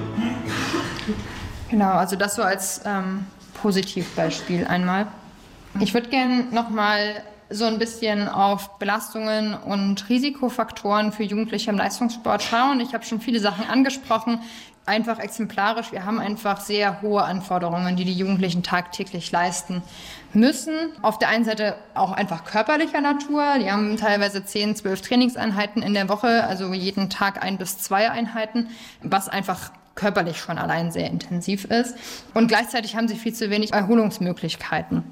Genau, also das so als ähm, Positivbeispiel einmal. Ich würde gerne nochmal so ein bisschen auf Belastungen und Risikofaktoren für Jugendliche im Leistungssport schauen. Ich habe schon viele Sachen angesprochen. Einfach exemplarisch, wir haben einfach sehr hohe Anforderungen, die die Jugendlichen tagtäglich leisten müssen. Auf der einen Seite auch einfach körperlicher Natur. Die haben teilweise zehn, zwölf Trainingseinheiten in der Woche, also jeden Tag ein bis zwei Einheiten, was einfach körperlich schon allein sehr intensiv ist. Und gleichzeitig haben sie viel zu wenig Erholungsmöglichkeiten.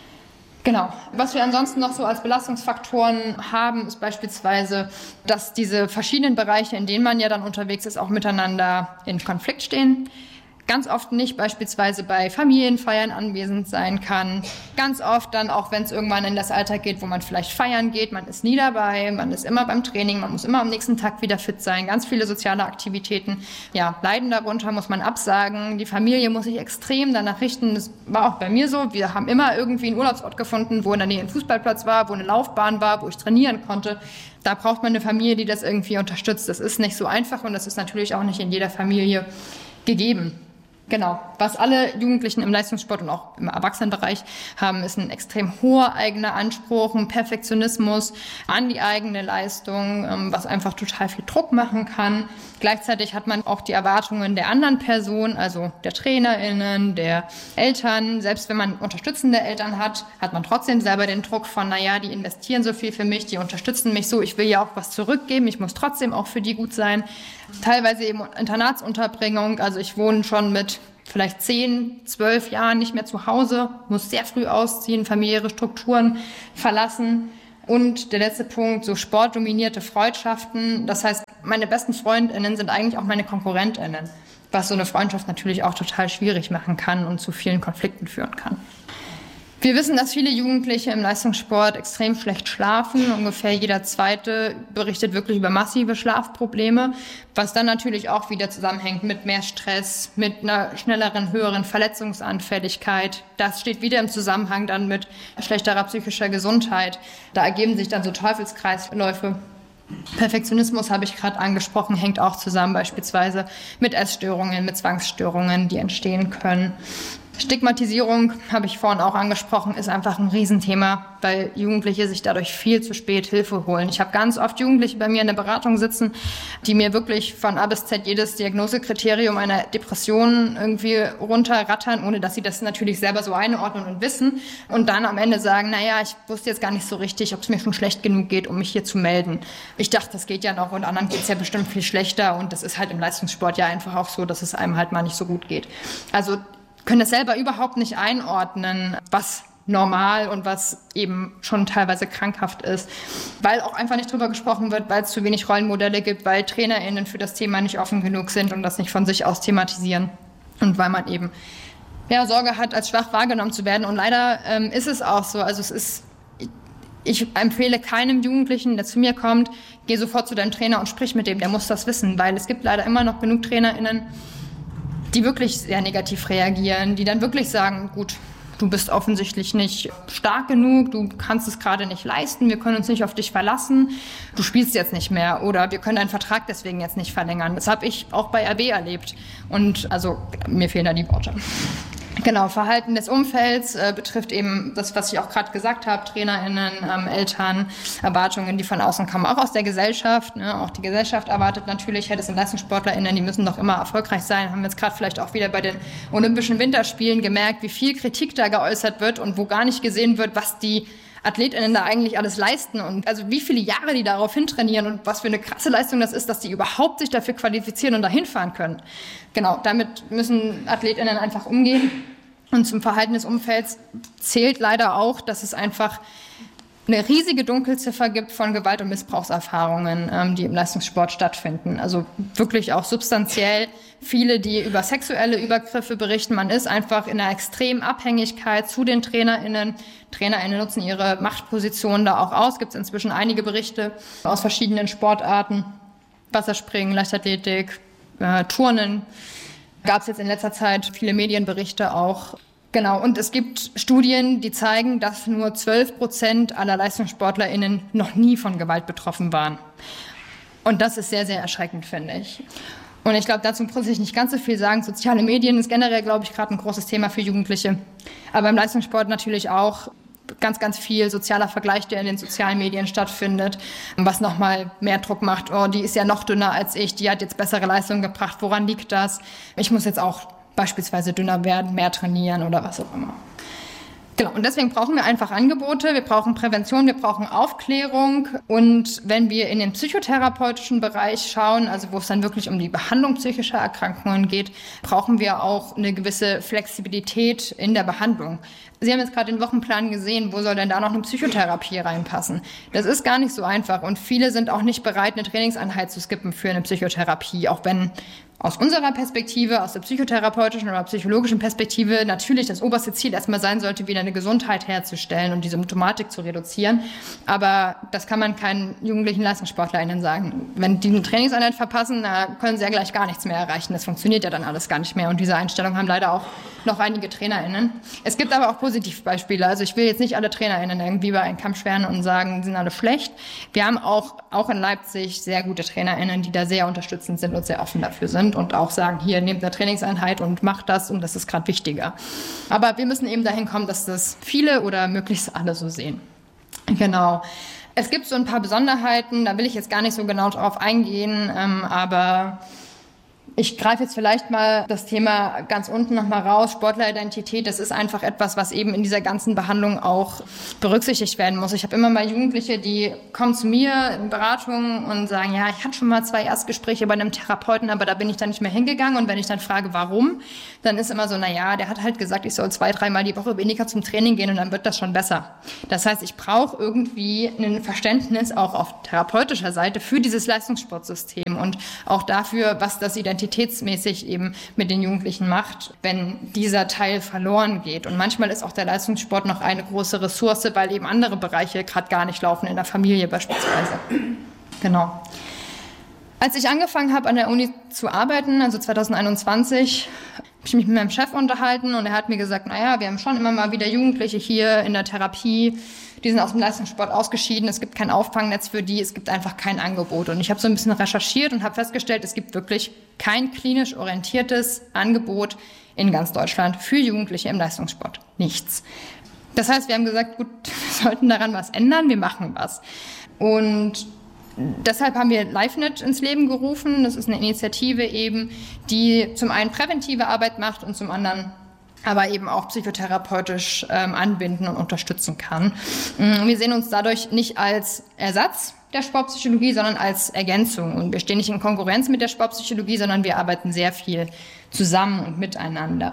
Genau. Was wir ansonsten noch so als Belastungsfaktoren haben, ist beispielsweise, dass diese verschiedenen Bereiche, in denen man ja dann unterwegs ist, auch miteinander in Konflikt stehen. Ganz oft nicht beispielsweise bei Familienfeiern anwesend sein kann. Ganz oft dann auch, wenn es irgendwann in das Alter geht, wo man vielleicht feiern geht, man ist nie dabei, man ist immer beim Training, man muss immer am nächsten Tag wieder fit sein. Ganz viele soziale Aktivitäten, ja, leiden darunter, muss man absagen. Die Familie muss sich extrem danach richten. Das war auch bei mir so. Wir haben immer irgendwie einen Urlaubsort gefunden, wo in der Nähe ein Fußballplatz war, wo eine Laufbahn war, wo ich trainieren konnte. Da braucht man eine Familie, die das irgendwie unterstützt. Das ist nicht so einfach und das ist natürlich auch nicht in jeder Familie gegeben. Genau. Was alle Jugendlichen im Leistungssport und auch im Erwachsenenbereich haben, ist ein extrem hoher eigener Anspruch, ein Perfektionismus an die eigene Leistung, was einfach total viel Druck machen kann. Gleichzeitig hat man auch die Erwartungen der anderen Personen, also der TrainerInnen, der Eltern. Selbst wenn man unterstützende Eltern hat, hat man trotzdem selber den Druck von, naja, die investieren so viel für mich, die unterstützen mich so, ich will ja auch was zurückgeben, ich muss trotzdem auch für die gut sein. Teilweise eben Internatsunterbringung, also ich wohne schon mit vielleicht zehn, zwölf Jahren nicht mehr zu Hause, muss sehr früh ausziehen, familiäre Strukturen verlassen. Und der letzte Punkt, so sportdominierte Freundschaften. Das heißt, meine besten FreundInnen sind eigentlich auch meine KonkurrentInnen, was so eine Freundschaft natürlich auch total schwierig machen kann und zu vielen Konflikten führen kann. Wir wissen, dass viele Jugendliche im Leistungssport extrem schlecht schlafen. Ungefähr jeder Zweite berichtet wirklich über massive Schlafprobleme, was dann natürlich auch wieder zusammenhängt mit mehr Stress, mit einer schnelleren, höheren Verletzungsanfälligkeit. Das steht wieder im Zusammenhang dann mit schlechterer psychischer Gesundheit. Da ergeben sich dann so Teufelskreisläufe. Perfektionismus habe ich gerade angesprochen, hängt auch zusammen beispielsweise mit Essstörungen, mit Zwangsstörungen, die entstehen können. Stigmatisierung, habe ich vorhin auch angesprochen, ist einfach ein Riesenthema, weil Jugendliche sich dadurch viel zu spät Hilfe holen. Ich habe ganz oft Jugendliche bei mir in der Beratung sitzen, die mir wirklich von A bis Z jedes Diagnosekriterium einer Depression irgendwie runterrattern, ohne dass sie das natürlich selber so einordnen und wissen. Und dann am Ende sagen, naja, ich wusste jetzt gar nicht so richtig, ob es mir schon schlecht genug geht, um mich hier zu melden. Ich dachte, das geht ja noch und anderen geht es ja bestimmt viel schlechter. Und das ist halt im Leistungssport ja einfach auch so, dass es einem halt mal nicht so gut geht. Also können das selber überhaupt nicht einordnen, was normal und was eben schon teilweise krankhaft ist, weil auch einfach nicht drüber gesprochen wird, weil es zu wenig Rollenmodelle gibt, weil TrainerInnen für das Thema nicht offen genug sind und das nicht von sich aus thematisieren und weil man eben ja, Sorge hat, als schwach wahrgenommen zu werden. Und leider ähm, ist es auch so, also es ist, ich empfehle keinem Jugendlichen, der zu mir kommt, geh sofort zu deinem Trainer und sprich mit dem, der muss das wissen, weil es gibt leider immer noch genug TrainerInnen, die wirklich sehr negativ reagieren, die dann wirklich sagen, gut, du bist offensichtlich nicht stark genug, du kannst es gerade nicht leisten, wir können uns nicht auf dich verlassen, du spielst jetzt nicht mehr oder wir können deinen Vertrag deswegen jetzt nicht verlängern. Das habe ich auch bei R W erlebt und also mir fehlen da die Worte. Genau, Verhalten des Umfelds äh, betrifft eben das, was ich auch gerade gesagt habe, TrainerInnen, ähm, Eltern, Erwartungen, die von außen kommen, auch aus der Gesellschaft. Ne? Auch die Gesellschaft erwartet natürlich, hey, das sind LeistungssportlerInnen, die müssen doch immer erfolgreich sein. Haben wir jetzt gerade vielleicht auch wieder bei den Olympischen Winterspielen gemerkt, wie viel Kritik da geäußert wird und wo gar nicht gesehen wird, was die AthletInnen da eigentlich alles leisten und also wie viele Jahre die darauf hintrainieren und was für eine krasse Leistung das ist, dass die überhaupt sich dafür qualifizieren und dahin fahren können. Genau, damit müssen AthletInnen einfach umgehen. Und zum Verhalten des Umfelds zählt leider auch, dass es einfach eine riesige Dunkelziffer gibt von Gewalt- und Missbrauchserfahrungen, ähm, die im Leistungssport stattfinden. Also wirklich auch substanziell viele, die über sexuelle Übergriffe berichten. Man ist einfach in einer extremen Abhängigkeit zu den TrainerInnen. TrainerInnen nutzen ihre Machtposition da auch aus. Gibt es inzwischen einige Berichte aus verschiedenen Sportarten. Wasserspringen, Leichtathletik, äh, Turnen. Gab es jetzt in letzter Zeit viele Medienberichte auch. Genau, und es gibt Studien, die zeigen, dass nur zwölf Prozent aller LeistungssportlerInnen noch nie von Gewalt betroffen waren. Und das ist sehr, sehr erschreckend, finde ich. Und ich glaube, dazu muss ich nicht ganz so viel sagen. Soziale Medien ist generell, glaube ich, gerade ein großes Thema für Jugendliche. Aber im Leistungssport natürlich auch. ganz, ganz viel sozialer Vergleich, der in den sozialen Medien stattfindet, was nochmal mehr Druck macht. Oh, die ist ja noch dünner als ich, die hat jetzt bessere Leistungen gebracht. Woran liegt das? Ich muss jetzt auch beispielsweise dünner werden, mehr trainieren oder was auch immer. Genau, und deswegen brauchen wir einfach Angebote, wir brauchen Prävention, wir brauchen Aufklärung. Und wenn wir in den psychotherapeutischen Bereich schauen, also wo es dann wirklich um die Behandlung psychischer Erkrankungen geht, brauchen wir auch eine gewisse Flexibilität in der Behandlung. Sie haben jetzt gerade den Wochenplan gesehen, wo soll denn da noch eine Psychotherapie reinpassen? Das ist gar nicht so einfach und viele sind auch nicht bereit, eine Trainingseinheit zu skippen für eine Psychotherapie, auch wenn aus unserer Perspektive, aus der psychotherapeutischen oder psychologischen Perspektive natürlich das oberste Ziel erstmal sein sollte, wieder eine Gesundheit herzustellen und die Symptomatik zu reduzieren. Aber das kann man keinen jugendlichen LeistungssportlerInnen sagen. Wenn die eine Trainingseinheit verpassen, da können sie ja gleich gar nichts mehr erreichen. Das funktioniert ja dann alles gar nicht mehr. Und diese Einstellung haben leider auch noch einige TrainerInnen. Es gibt aber auch Positivbeispiele. Also ich will jetzt nicht alle TrainerInnen irgendwie über einen Kamm scheren und sagen, die sind alle schlecht. Wir haben auch, auch in Leipzig sehr gute TrainerInnen, die da sehr unterstützend sind und sehr offen dafür sind und auch sagen, hier, nehmt eine Trainingseinheit und macht das und das ist gerade wichtiger. Aber wir müssen eben dahin kommen, dass das viele oder möglichst alle so sehen. Genau. Es gibt so ein paar Besonderheiten, da will ich jetzt gar nicht so genau drauf eingehen, ähm, aber ich greife jetzt vielleicht mal das Thema ganz unten nochmal raus. Sportleridentität, das ist einfach etwas, was eben in dieser ganzen Behandlung auch berücksichtigt werden muss. Ich habe immer mal Jugendliche, die kommen zu mir in Beratungen und sagen, ja, ich hatte schon mal zwei Erstgespräche bei einem Therapeuten, aber da bin ich dann nicht mehr hingegangen. Und wenn ich dann frage, warum, dann ist immer so, na ja, der hat halt gesagt, ich soll zwei, dreimal die Woche weniger zum Training gehen und dann wird das schon besser. Das heißt, ich brauche irgendwie ein Verständnis auch auf therapeutischer Seite für dieses Leistungssportsystem und auch dafür, was das Identität identitätsmäßig eben mit den Jugendlichen macht, wenn dieser Teil verloren geht. Und manchmal ist auch der Leistungssport noch eine große Ressource, weil eben andere Bereiche gerade gar nicht laufen, in der Familie beispielsweise. Genau. Als ich angefangen habe, an der Uni zu arbeiten, also zwanzig einundzwanzig, habe ich mich mit meinem Chef unterhalten und er hat mir gesagt, naja, wir haben schon immer mal wieder Jugendliche hier in der Therapie, die sind aus dem Leistungssport ausgeschieden, es gibt kein Auffangnetz für die, es gibt einfach kein Angebot. Und ich habe so ein bisschen recherchiert und habe festgestellt, es gibt wirklich kein klinisch orientiertes Angebot in ganz Deutschland für Jugendliche im Leistungssport. Nichts. Das heißt, wir haben gesagt, gut, wir sollten daran was ändern, wir machen was. Und deshalb haben wir LiveNet ins Leben gerufen. Das ist eine Initiative eben, die zum einen präventive Arbeit macht und zum anderen aber eben auch psychotherapeutisch ähm, anbinden und unterstützen kann. Wir sehen uns dadurch nicht als Ersatz der Sportpsychologie, sondern als Ergänzung. Und wir stehen nicht in Konkurrenz mit der Sportpsychologie, sondern wir arbeiten sehr viel zusammen und miteinander.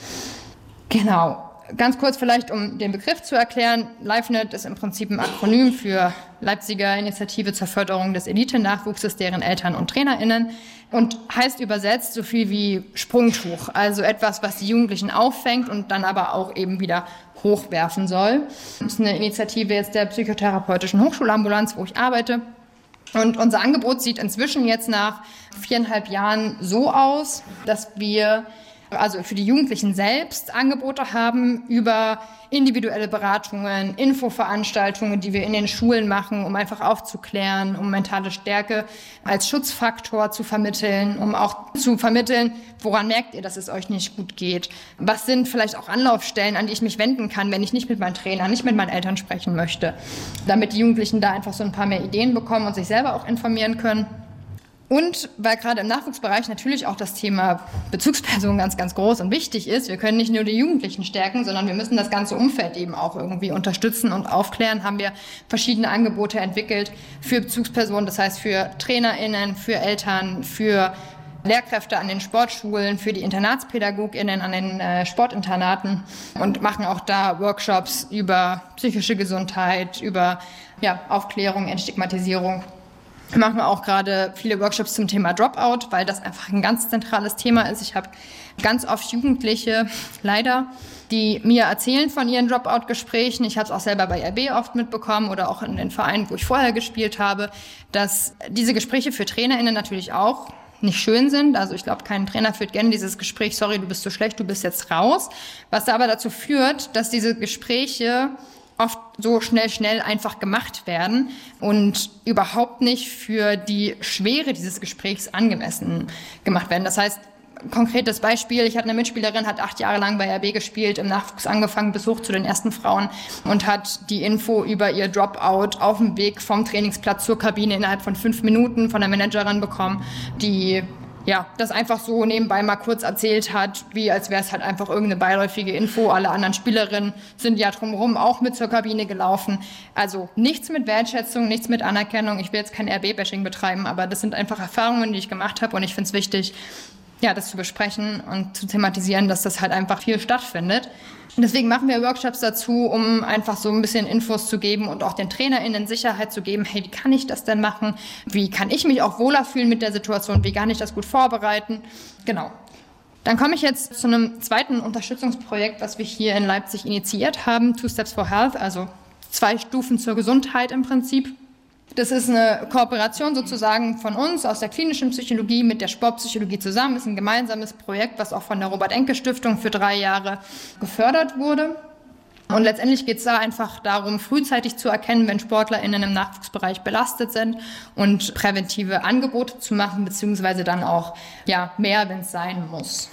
Genau. Ganz kurz vielleicht, um den Begriff zu erklären. LiveNet ist im Prinzip ein Akronym für Leipziger Initiative zur Förderung des Elite-Nachwuchses, deren Eltern und TrainerInnen und heißt übersetzt so viel wie Sprungtuch. Also etwas, was die Jugendlichen auffängt und dann aber auch eben wieder hochwerfen soll. Das ist eine Initiative jetzt der psychotherapeutischen Hochschulambulanz, wo ich arbeite. Und unser Angebot sieht inzwischen jetzt nach viereinhalb Jahren so aus, dass wir also für die Jugendlichen selbst Angebote haben über individuelle Beratungen, Infoveranstaltungen, die wir in den Schulen machen, um einfach aufzuklären, um mentale Stärke als Schutzfaktor zu vermitteln, um auch zu vermitteln, woran merkt ihr, dass es euch nicht gut geht? Was sind vielleicht auch Anlaufstellen, an die ich mich wenden kann, wenn ich nicht mit meinem Trainer, nicht mit meinen Eltern sprechen möchte, damit die Jugendlichen da einfach so ein paar mehr Ideen bekommen und sich selber auch informieren können. Und weil gerade im Nachwuchsbereich natürlich auch das Thema Bezugsperson ganz, ganz groß und wichtig ist, wir können nicht nur die Jugendlichen stärken, sondern wir müssen das ganze Umfeld eben auch irgendwie unterstützen und aufklären, haben wir verschiedene Angebote entwickelt für Bezugspersonen, das heißt für TrainerInnen, für Eltern, für Lehrkräfte an den Sportschulen, für die InternatspädagogInnen an den äh, Sportinternaten und machen auch da Workshops über psychische Gesundheit, über ja, Aufklärung, Entstigmatisierung. Wir machen auch gerade viele Workshops zum Thema Dropout, weil das einfach ein ganz zentrales Thema ist. Ich habe ganz oft Jugendliche, leider, die mir erzählen von ihren Dropout-Gesprächen. Ich habe es auch selber bei R B oft mitbekommen oder auch in den Vereinen, wo ich vorher gespielt habe, dass diese Gespräche für TrainerInnen natürlich auch nicht schön sind. Also ich glaube, kein Trainer führt gerne dieses Gespräch, sorry, du bist so schlecht, du bist jetzt raus. Was da aber dazu führt, dass diese Gespräche oft so schnell, schnell einfach gemacht werden und überhaupt nicht für die Schwere dieses Gesprächs angemessen gemacht werden. Das heißt, konkretes Beispiel, ich hatte eine Mitspielerin, hat acht Jahre lang bei R B gespielt, im Nachwuchs angefangen bis hoch zu den ersten Frauen und hat die Info über ihr Dropout auf dem Weg vom Trainingsplatz zur Kabine innerhalb von fünf Minuten von der Managerin bekommen, die ja, das einfach so nebenbei mal kurz erzählt hat, wie als wäre es halt einfach irgendeine beiläufige Info. Alle anderen Spielerinnen sind ja drumherum auch mit zur Kabine gelaufen. Also nichts mit Wertschätzung, nichts mit Anerkennung. Ich will jetzt kein R B-Bashing betreiben, aber das sind einfach Erfahrungen, die ich gemacht habe und ich finde es wichtig, ja, das zu besprechen und zu thematisieren, dass das halt einfach viel stattfindet. Und deswegen machen wir Workshops dazu, um einfach so ein bisschen Infos zu geben und auch den TrainerInnen Sicherheit zu geben, hey, wie kann ich das denn machen? Wie kann ich mich auch wohler fühlen mit der Situation? Wie kann ich das gut vorbereiten? Genau. Dann komme ich jetzt zu einem zweiten Unterstützungsprojekt, was wir hier in Leipzig initiiert haben, Two Steps for Health, also zwei Stufen zur Gesundheit im Prinzip. Das ist eine Kooperation sozusagen von uns aus der klinischen Psychologie mit der Sportpsychologie zusammen. Das ist ein gemeinsames Projekt, was auch von der Robert-Enke-Stiftung für drei Jahre gefördert wurde. Und letztendlich geht es da einfach darum, frühzeitig zu erkennen, wenn SportlerInnen im Nachwuchsbereich belastet sind und präventive Angebote zu machen, beziehungsweise dann auch ja, mehr, wenn es sein muss.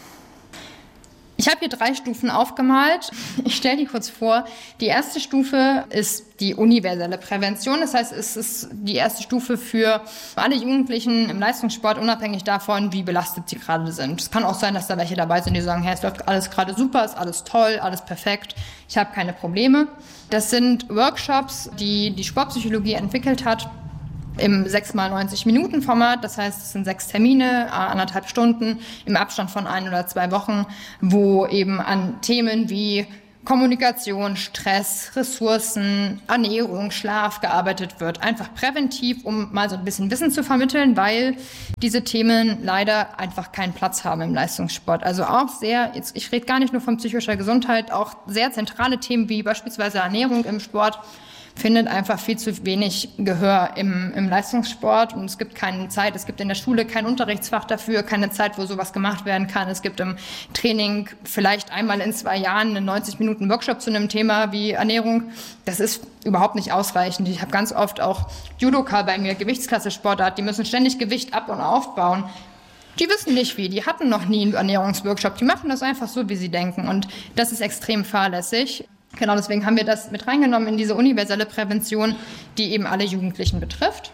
Ich habe hier drei Stufen aufgemalt. Ich stelle die kurz vor. Die erste Stufe ist die universelle Prävention. Das heißt, es ist die erste Stufe für alle Jugendlichen im Leistungssport, unabhängig davon, wie belastet sie gerade sind. Es kann auch sein, dass da welche dabei sind, die sagen, hey, es läuft alles gerade super, ist alles toll, alles perfekt, ich habe keine Probleme. Das sind Workshops, die die Sportpsychologie entwickelt hat, im sechs mal neunzig Minuten Format, das heißt, es sind sechs Termine, anderthalb Stunden im Abstand von ein oder zwei Wochen, wo eben an Themen wie Kommunikation, Stress, Ressourcen, Ernährung, Schlaf gearbeitet wird. Einfach präventiv, um mal so ein bisschen Wissen zu vermitteln, weil diese Themen leider einfach keinen Platz haben im Leistungssport. Also auch sehr, jetzt, ich rede gar nicht nur von psychischer Gesundheit, auch sehr zentrale Themen wie beispielsweise Ernährung im Sport findet einfach viel zu wenig Gehör im, im Leistungssport und es gibt keine Zeit, es gibt in der Schule kein Unterrichtsfach dafür, keine Zeit, wo sowas gemacht werden kann. Es gibt im Training vielleicht einmal in zwei Jahren einen neunzig Minuten Workshop zu einem Thema wie Ernährung. Das ist überhaupt nicht ausreichend. Ich habe ganz oft auch Judoka bei mir, Gewichtsklasse-Sportart, die müssen ständig Gewicht ab- und aufbauen. Die wissen nicht wie, die hatten noch nie einen Ernährungsworkshop, die machen das einfach so, wie sie denken und das ist extrem fahrlässig. Genau, deswegen haben wir das mit reingenommen in diese universelle Prävention, die eben alle Jugendlichen betrifft.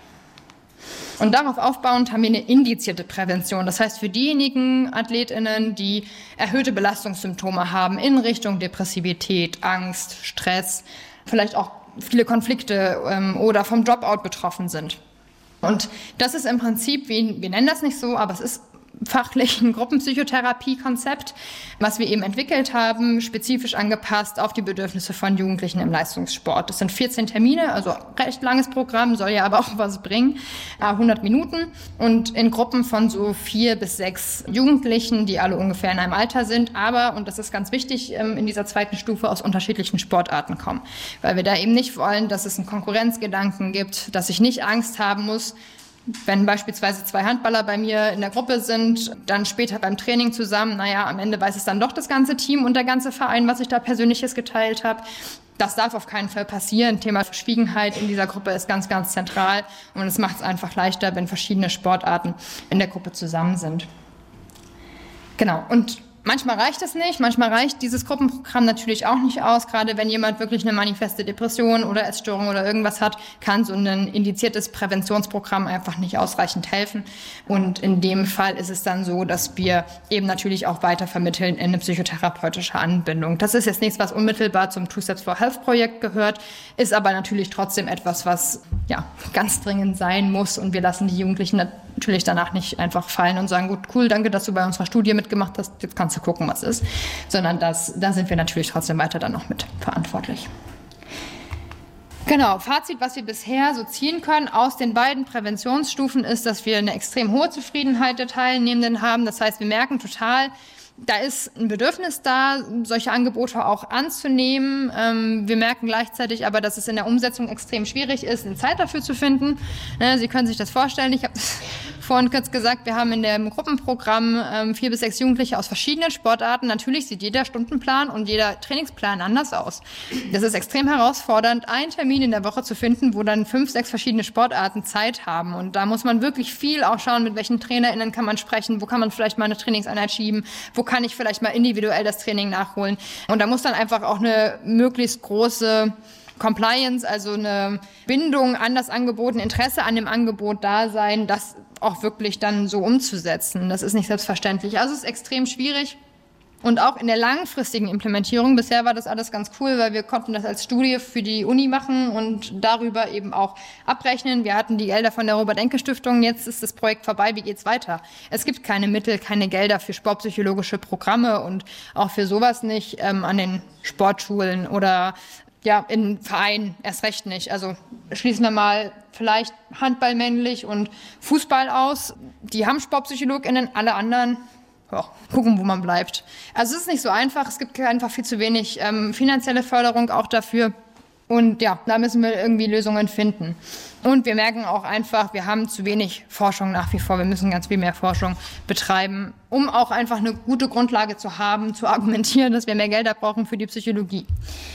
Und darauf aufbauend haben wir eine indizierte Prävention. Das heißt, für diejenigen AthletInnen, die erhöhte Belastungssymptome haben in Richtung Depressivität, Angst, Stress, vielleicht auch viele Konflikte ähm, oder vom Dropout betroffen sind. Und das ist im Prinzip, wir, wir nennen das nicht so, aber es ist fachlich ein Gruppenpsychotherapie-Konzept, was wir eben entwickelt haben, spezifisch angepasst auf die Bedürfnisse von Jugendlichen im Leistungssport. Das sind vierzehn Termine, also recht langes Programm, soll ja aber auch was bringen, hundert Minuten und in Gruppen von so vier bis sechs Jugendlichen, die alle ungefähr in einem Alter sind, aber, und das ist ganz wichtig, in dieser zweiten Stufe aus unterschiedlichen Sportarten kommen, weil wir da eben nicht wollen, dass es einen Konkurrenzgedanken gibt, dass ich nicht Angst haben muss, wenn beispielsweise zwei Handballer bei mir in der Gruppe sind, dann später beim Training zusammen, naja, am Ende weiß es dann doch das ganze Team und der ganze Verein, was ich da Persönliches geteilt habe. Das darf auf keinen Fall passieren. Thema Verschwiegenheit in dieser Gruppe ist ganz, ganz zentral und es macht es einfach leichter, wenn verschiedene Sportarten in der Gruppe zusammen sind. Genau, und manchmal reicht es nicht, manchmal reicht dieses Gruppenprogramm natürlich auch nicht aus. Gerade wenn jemand wirklich eine manifeste Depression oder Essstörung oder irgendwas hat, kann so ein indiziertes Präventionsprogramm einfach nicht ausreichend helfen. Und in dem Fall ist es dann so, dass wir eben natürlich auch weiter vermitteln in eine psychotherapeutische Anbindung. Das ist jetzt nichts, was unmittelbar zum Two Steps for Health Projekt gehört, ist aber natürlich trotzdem etwas, was ja ganz dringend sein muss. Und wir lassen die Jugendlichen natürlich danach nicht einfach fallen und sagen, gut, cool, danke, dass du bei unserer Studie mitgemacht hast, jetzt kannst du gucken, was ist, sondern das, da sind wir natürlich trotzdem weiter dann noch mit verantwortlich. Genau, Fazit, was wir bisher so ziehen können aus den beiden Präventionsstufen ist, dass wir eine extrem hohe Zufriedenheit der Teilnehmenden haben. Das heißt, wir merken total, da ist ein Bedürfnis da, solche Angebote auch anzunehmen. Ähm, wir merken gleichzeitig aber, dass es in der Umsetzung extrem schwierig ist, eine Zeit dafür zu finden. Ne, Sie können sich das vorstellen. Ich habe vorhin kurz gesagt, wir haben in dem Gruppenprogramm ähm, vier bis sechs Jugendliche aus verschiedenen Sportarten. Natürlich sieht jeder Stundenplan und jeder Trainingsplan anders aus. Das ist extrem herausfordernd, einen Termin in der Woche zu finden, wo dann fünf, sechs verschiedene Sportarten Zeit haben. Und da muss man wirklich viel auch schauen, mit welchen TrainerInnen kann man sprechen, wo kann man vielleicht mal eine Trainingseinheit schieben, wo kann ich vielleicht mal individuell das Training nachholen. Und da muss dann einfach auch eine möglichst große Compliance, also eine Bindung an das Angebot, ein Interesse an dem Angebot da sein, das auch wirklich dann so umzusetzen. Das ist nicht selbstverständlich. Also es ist extrem schwierig. Und auch in der langfristigen Implementierung, bisher war das alles ganz cool, weil wir konnten das als Studie für die Uni machen und darüber eben auch abrechnen. Wir hatten die Gelder von der Robert-Enke-Stiftung, jetzt ist das Projekt vorbei, wie geht's weiter? Es gibt keine Mittel, keine Gelder für sportpsychologische Programme und auch für sowas nicht ähm, an den Sportschulen oder ja, in Vereinen erst recht nicht. Also schließen wir mal vielleicht Handball männlich und Fußball aus. Die haben SportpsychologInnen, alle anderen ja, gucken, wo man bleibt. Also es ist nicht so einfach. Es gibt einfach viel zu wenig ähm, finanzielle Förderung auch dafür. Und ja, da müssen wir irgendwie Lösungen finden. Und wir merken auch einfach, wir haben zu wenig Forschung nach wie vor. Wir müssen ganz viel mehr Forschung betreiben, um auch einfach eine gute Grundlage zu haben, zu argumentieren, dass wir mehr Gelder brauchen für die Psychologie.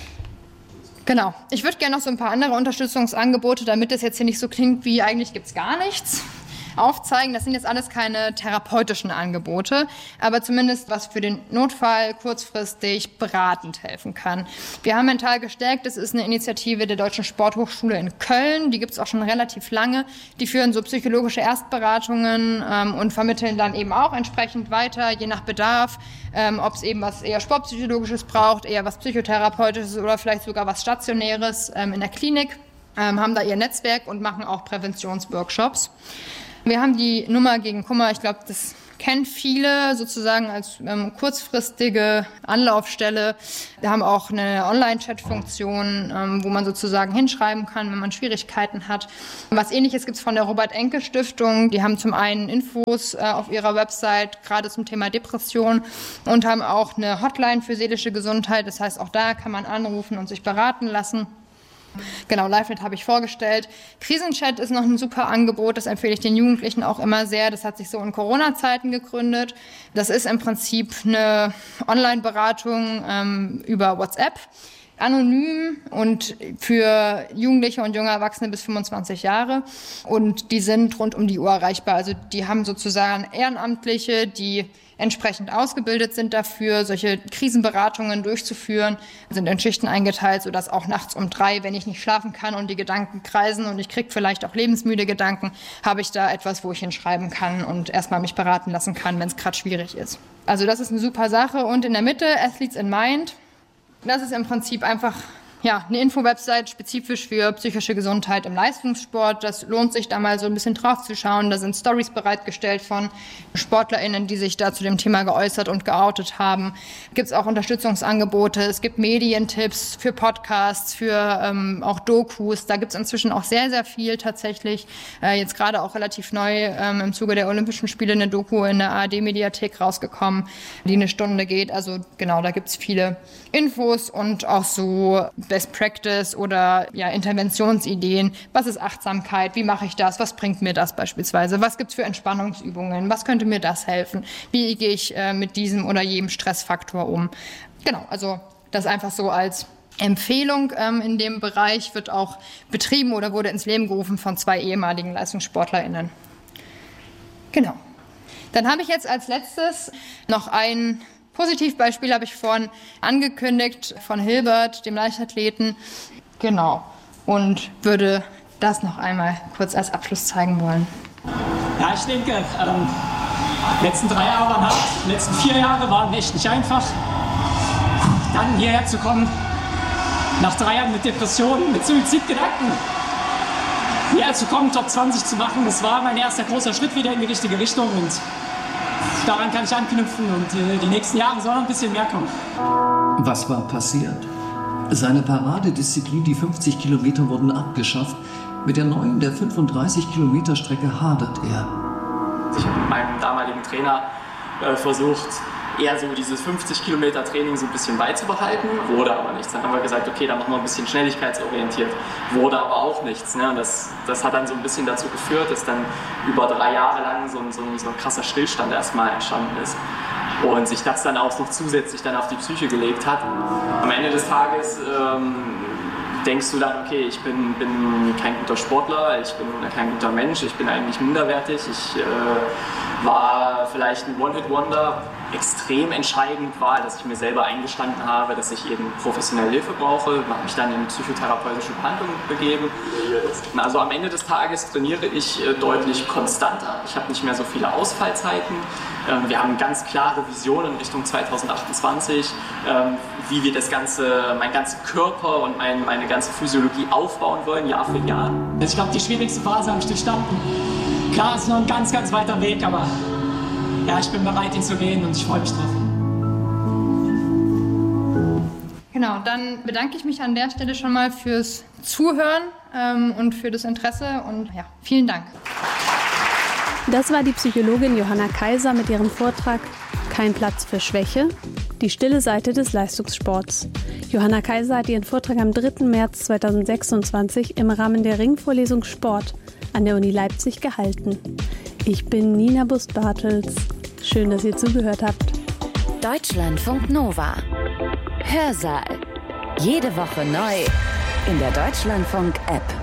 Genau. Ich würde gerne noch so ein paar andere Unterstützungsangebote, damit es jetzt hier nicht so klingt wie eigentlich gibt's gar nichts, aufzeigen. Das sind jetzt alles keine therapeutischen Angebote, aber zumindest was für den Notfall kurzfristig beratend helfen kann. Wir haben Mental gestärkt. Das ist eine Initiative der Deutschen Sporthochschule in Köln. Die gibt es auch schon relativ lange. Die führen so psychologische Erstberatungen ähm, und vermitteln dann eben auch entsprechend weiter, je nach Bedarf, ähm, ob es eben was eher Sportpsychologisches braucht, eher was Psychotherapeutisches oder vielleicht sogar was Stationäres ähm, in der Klinik. Ähm, haben da ihr Netzwerk und machen auch Präventionsworkshops. Wir haben die Nummer gegen Kummer, ich glaube, das kennen viele sozusagen als ähm, kurzfristige Anlaufstelle. Wir haben auch eine Online-Chat-Funktion, ähm, wo man sozusagen hinschreiben kann, wenn man Schwierigkeiten hat. Was Ähnliches gibt es von der Robert-Enke-Stiftung. Die haben zum einen Infos äh, auf ihrer Website, gerade zum Thema Depression, und haben auch eine Hotline für seelische Gesundheit. Das heißt, auch da kann man anrufen und sich beraten lassen. Genau, LiveNet habe ich vorgestellt. Krisenchat ist noch ein super Angebot, das empfehle ich den Jugendlichen auch immer sehr. Das hat sich so in Corona-Zeiten gegründet. Das ist im Prinzip eine Online-Beratung ähm, über WhatsApp, anonym und für Jugendliche und junge Erwachsene bis fünfundzwanzig Jahre. Und die sind rund um die Uhr erreichbar. Also die haben sozusagen Ehrenamtliche, die entsprechend ausgebildet sind dafür, solche Krisenberatungen durchzuführen, sind in Schichten eingeteilt, sodass auch nachts um drei, wenn ich nicht schlafen kann und die Gedanken kreisen und ich kriege vielleicht auch lebensmüde Gedanken, habe ich da etwas, wo ich hinschreiben kann und erstmal mich beraten lassen kann, wenn es gerade schwierig ist. Also das ist eine super Sache. Und in der Mitte Athletes in Mind. Das ist im Prinzip einfach ja, eine Info-Website spezifisch für psychische Gesundheit im Leistungssport. Das lohnt sich, da mal so ein bisschen drauf zu schauen. Da sind Stories bereitgestellt von SportlerInnen, die sich da zu dem Thema geäußert und geoutet haben. Gibt es auch Unterstützungsangebote. Es gibt Medientipps für Podcasts, für ähm, auch Dokus. Da gibt es inzwischen auch sehr, sehr viel tatsächlich. Äh, jetzt gerade auch relativ neu ähm, im Zuge der Olympischen Spiele eine Doku in der A R D-Mediathek rausgekommen, die eine Stunde geht. Also genau, da gibt es viele Infos und auch so Best Practice oder ja, Interventionsideen. Was ist Achtsamkeit? Wie mache ich das? Was bringt mir das beispielsweise? Was gibt es für Entspannungsübungen? Was könnte mir das helfen? Wie gehe ich äh, mit diesem oder jedem Stressfaktor um? Genau, also das einfach so als Empfehlung ähm, in dem Bereich wird auch betrieben oder wurde ins Leben gerufen von zwei ehemaligen LeistungssportlerInnen. Genau. Dann habe ich jetzt als letztes noch ein Positivbeispiel, habe ich vorhin angekündigt, von Hilbert, dem Leichtathleten. Genau. Und würde das noch einmal kurz als Abschluss zeigen wollen. Ja, ich denke, ähm, die letzten drei Jahre waren hart, die letzten vier Jahre waren echt nicht einfach. Dann hierher zu kommen, nach drei Jahren mit Depressionen, mit Suizidgedanken, hierher zu kommen, Top zwanzig zu machen, das war mein erster großer Schritt wieder in die richtige Richtung. Und daran kann ich anknüpfen und äh, die nächsten Jahre soll noch ein bisschen mehr kommen. Was war passiert? Seine Paradedisziplin, die fünfzig Kilometer, wurden abgeschafft. Mit der neuen, der fünfunddreißig Kilometer Strecke hadert er. Ich habe mit meinem damaligen Trainer äh, versucht, eher so dieses fünfzig Kilometer Training so ein bisschen beizubehalten, wurde aber nichts. Dann haben wir gesagt, okay, dann machen wir ein bisschen schnelligkeitsorientiert, wurde aber auch nichts. Ne? Und das, das hat dann so ein bisschen dazu geführt, dass dann über drei Jahre lang so ein, so ein, so ein krasser Stillstand erstmal entstanden ist. Und sich das dann auch noch zusätzlich dann auf die Psyche gelegt hat. Am Ende des Tages ähm, denkst du dann, okay, ich bin, bin kein guter Sportler, ich bin kein guter Mensch, ich bin eigentlich minderwertig, ich äh, war vielleicht ein One-Hit-Wonder. Extrem entscheidend war, dass ich mir selber eingestanden habe, dass ich eben professionelle Hilfe brauche, habe mich dann in psychotherapeutische Behandlung begeben. Also am Ende des Tages trainiere ich deutlich konstanter. Ich habe nicht mehr so viele Ausfallzeiten. Wir haben ganz klare Visionen in Richtung zwanzig achtundzwanzig, wie wir das Ganze, meinen ganzen Körper und mein, meine ganze Physiologie aufbauen wollen, Jahr für Jahr. Ich glaube, die schwierigste Phase habe ich durchstanden. Klar, es ist noch ein ganz, ganz weiter Weg, aber ja, ich bin bereit, ihn zu gehen und ich freue mich drauf. Genau, dann bedanke ich mich an der Stelle schon mal fürs Zuhören ähm, und für das Interesse und ja, vielen Dank. Das war die Psychologin Johanna Kaiser mit ihrem Vortrag Kein Platz für Schwäche, die stille Seite des Leistungssports. Johanna Kaiser hat ihren Vortrag am dritten März zweitausendsechsundzwanzig im Rahmen der Ringvorlesung Sport an der Uni Leipzig gehalten. Ich bin Nina Bust-Bartels. Schön, dass ihr zugehört habt. Deutschlandfunk Nova. Hörsaal. Jede Woche neu in der Deutschlandfunk-App.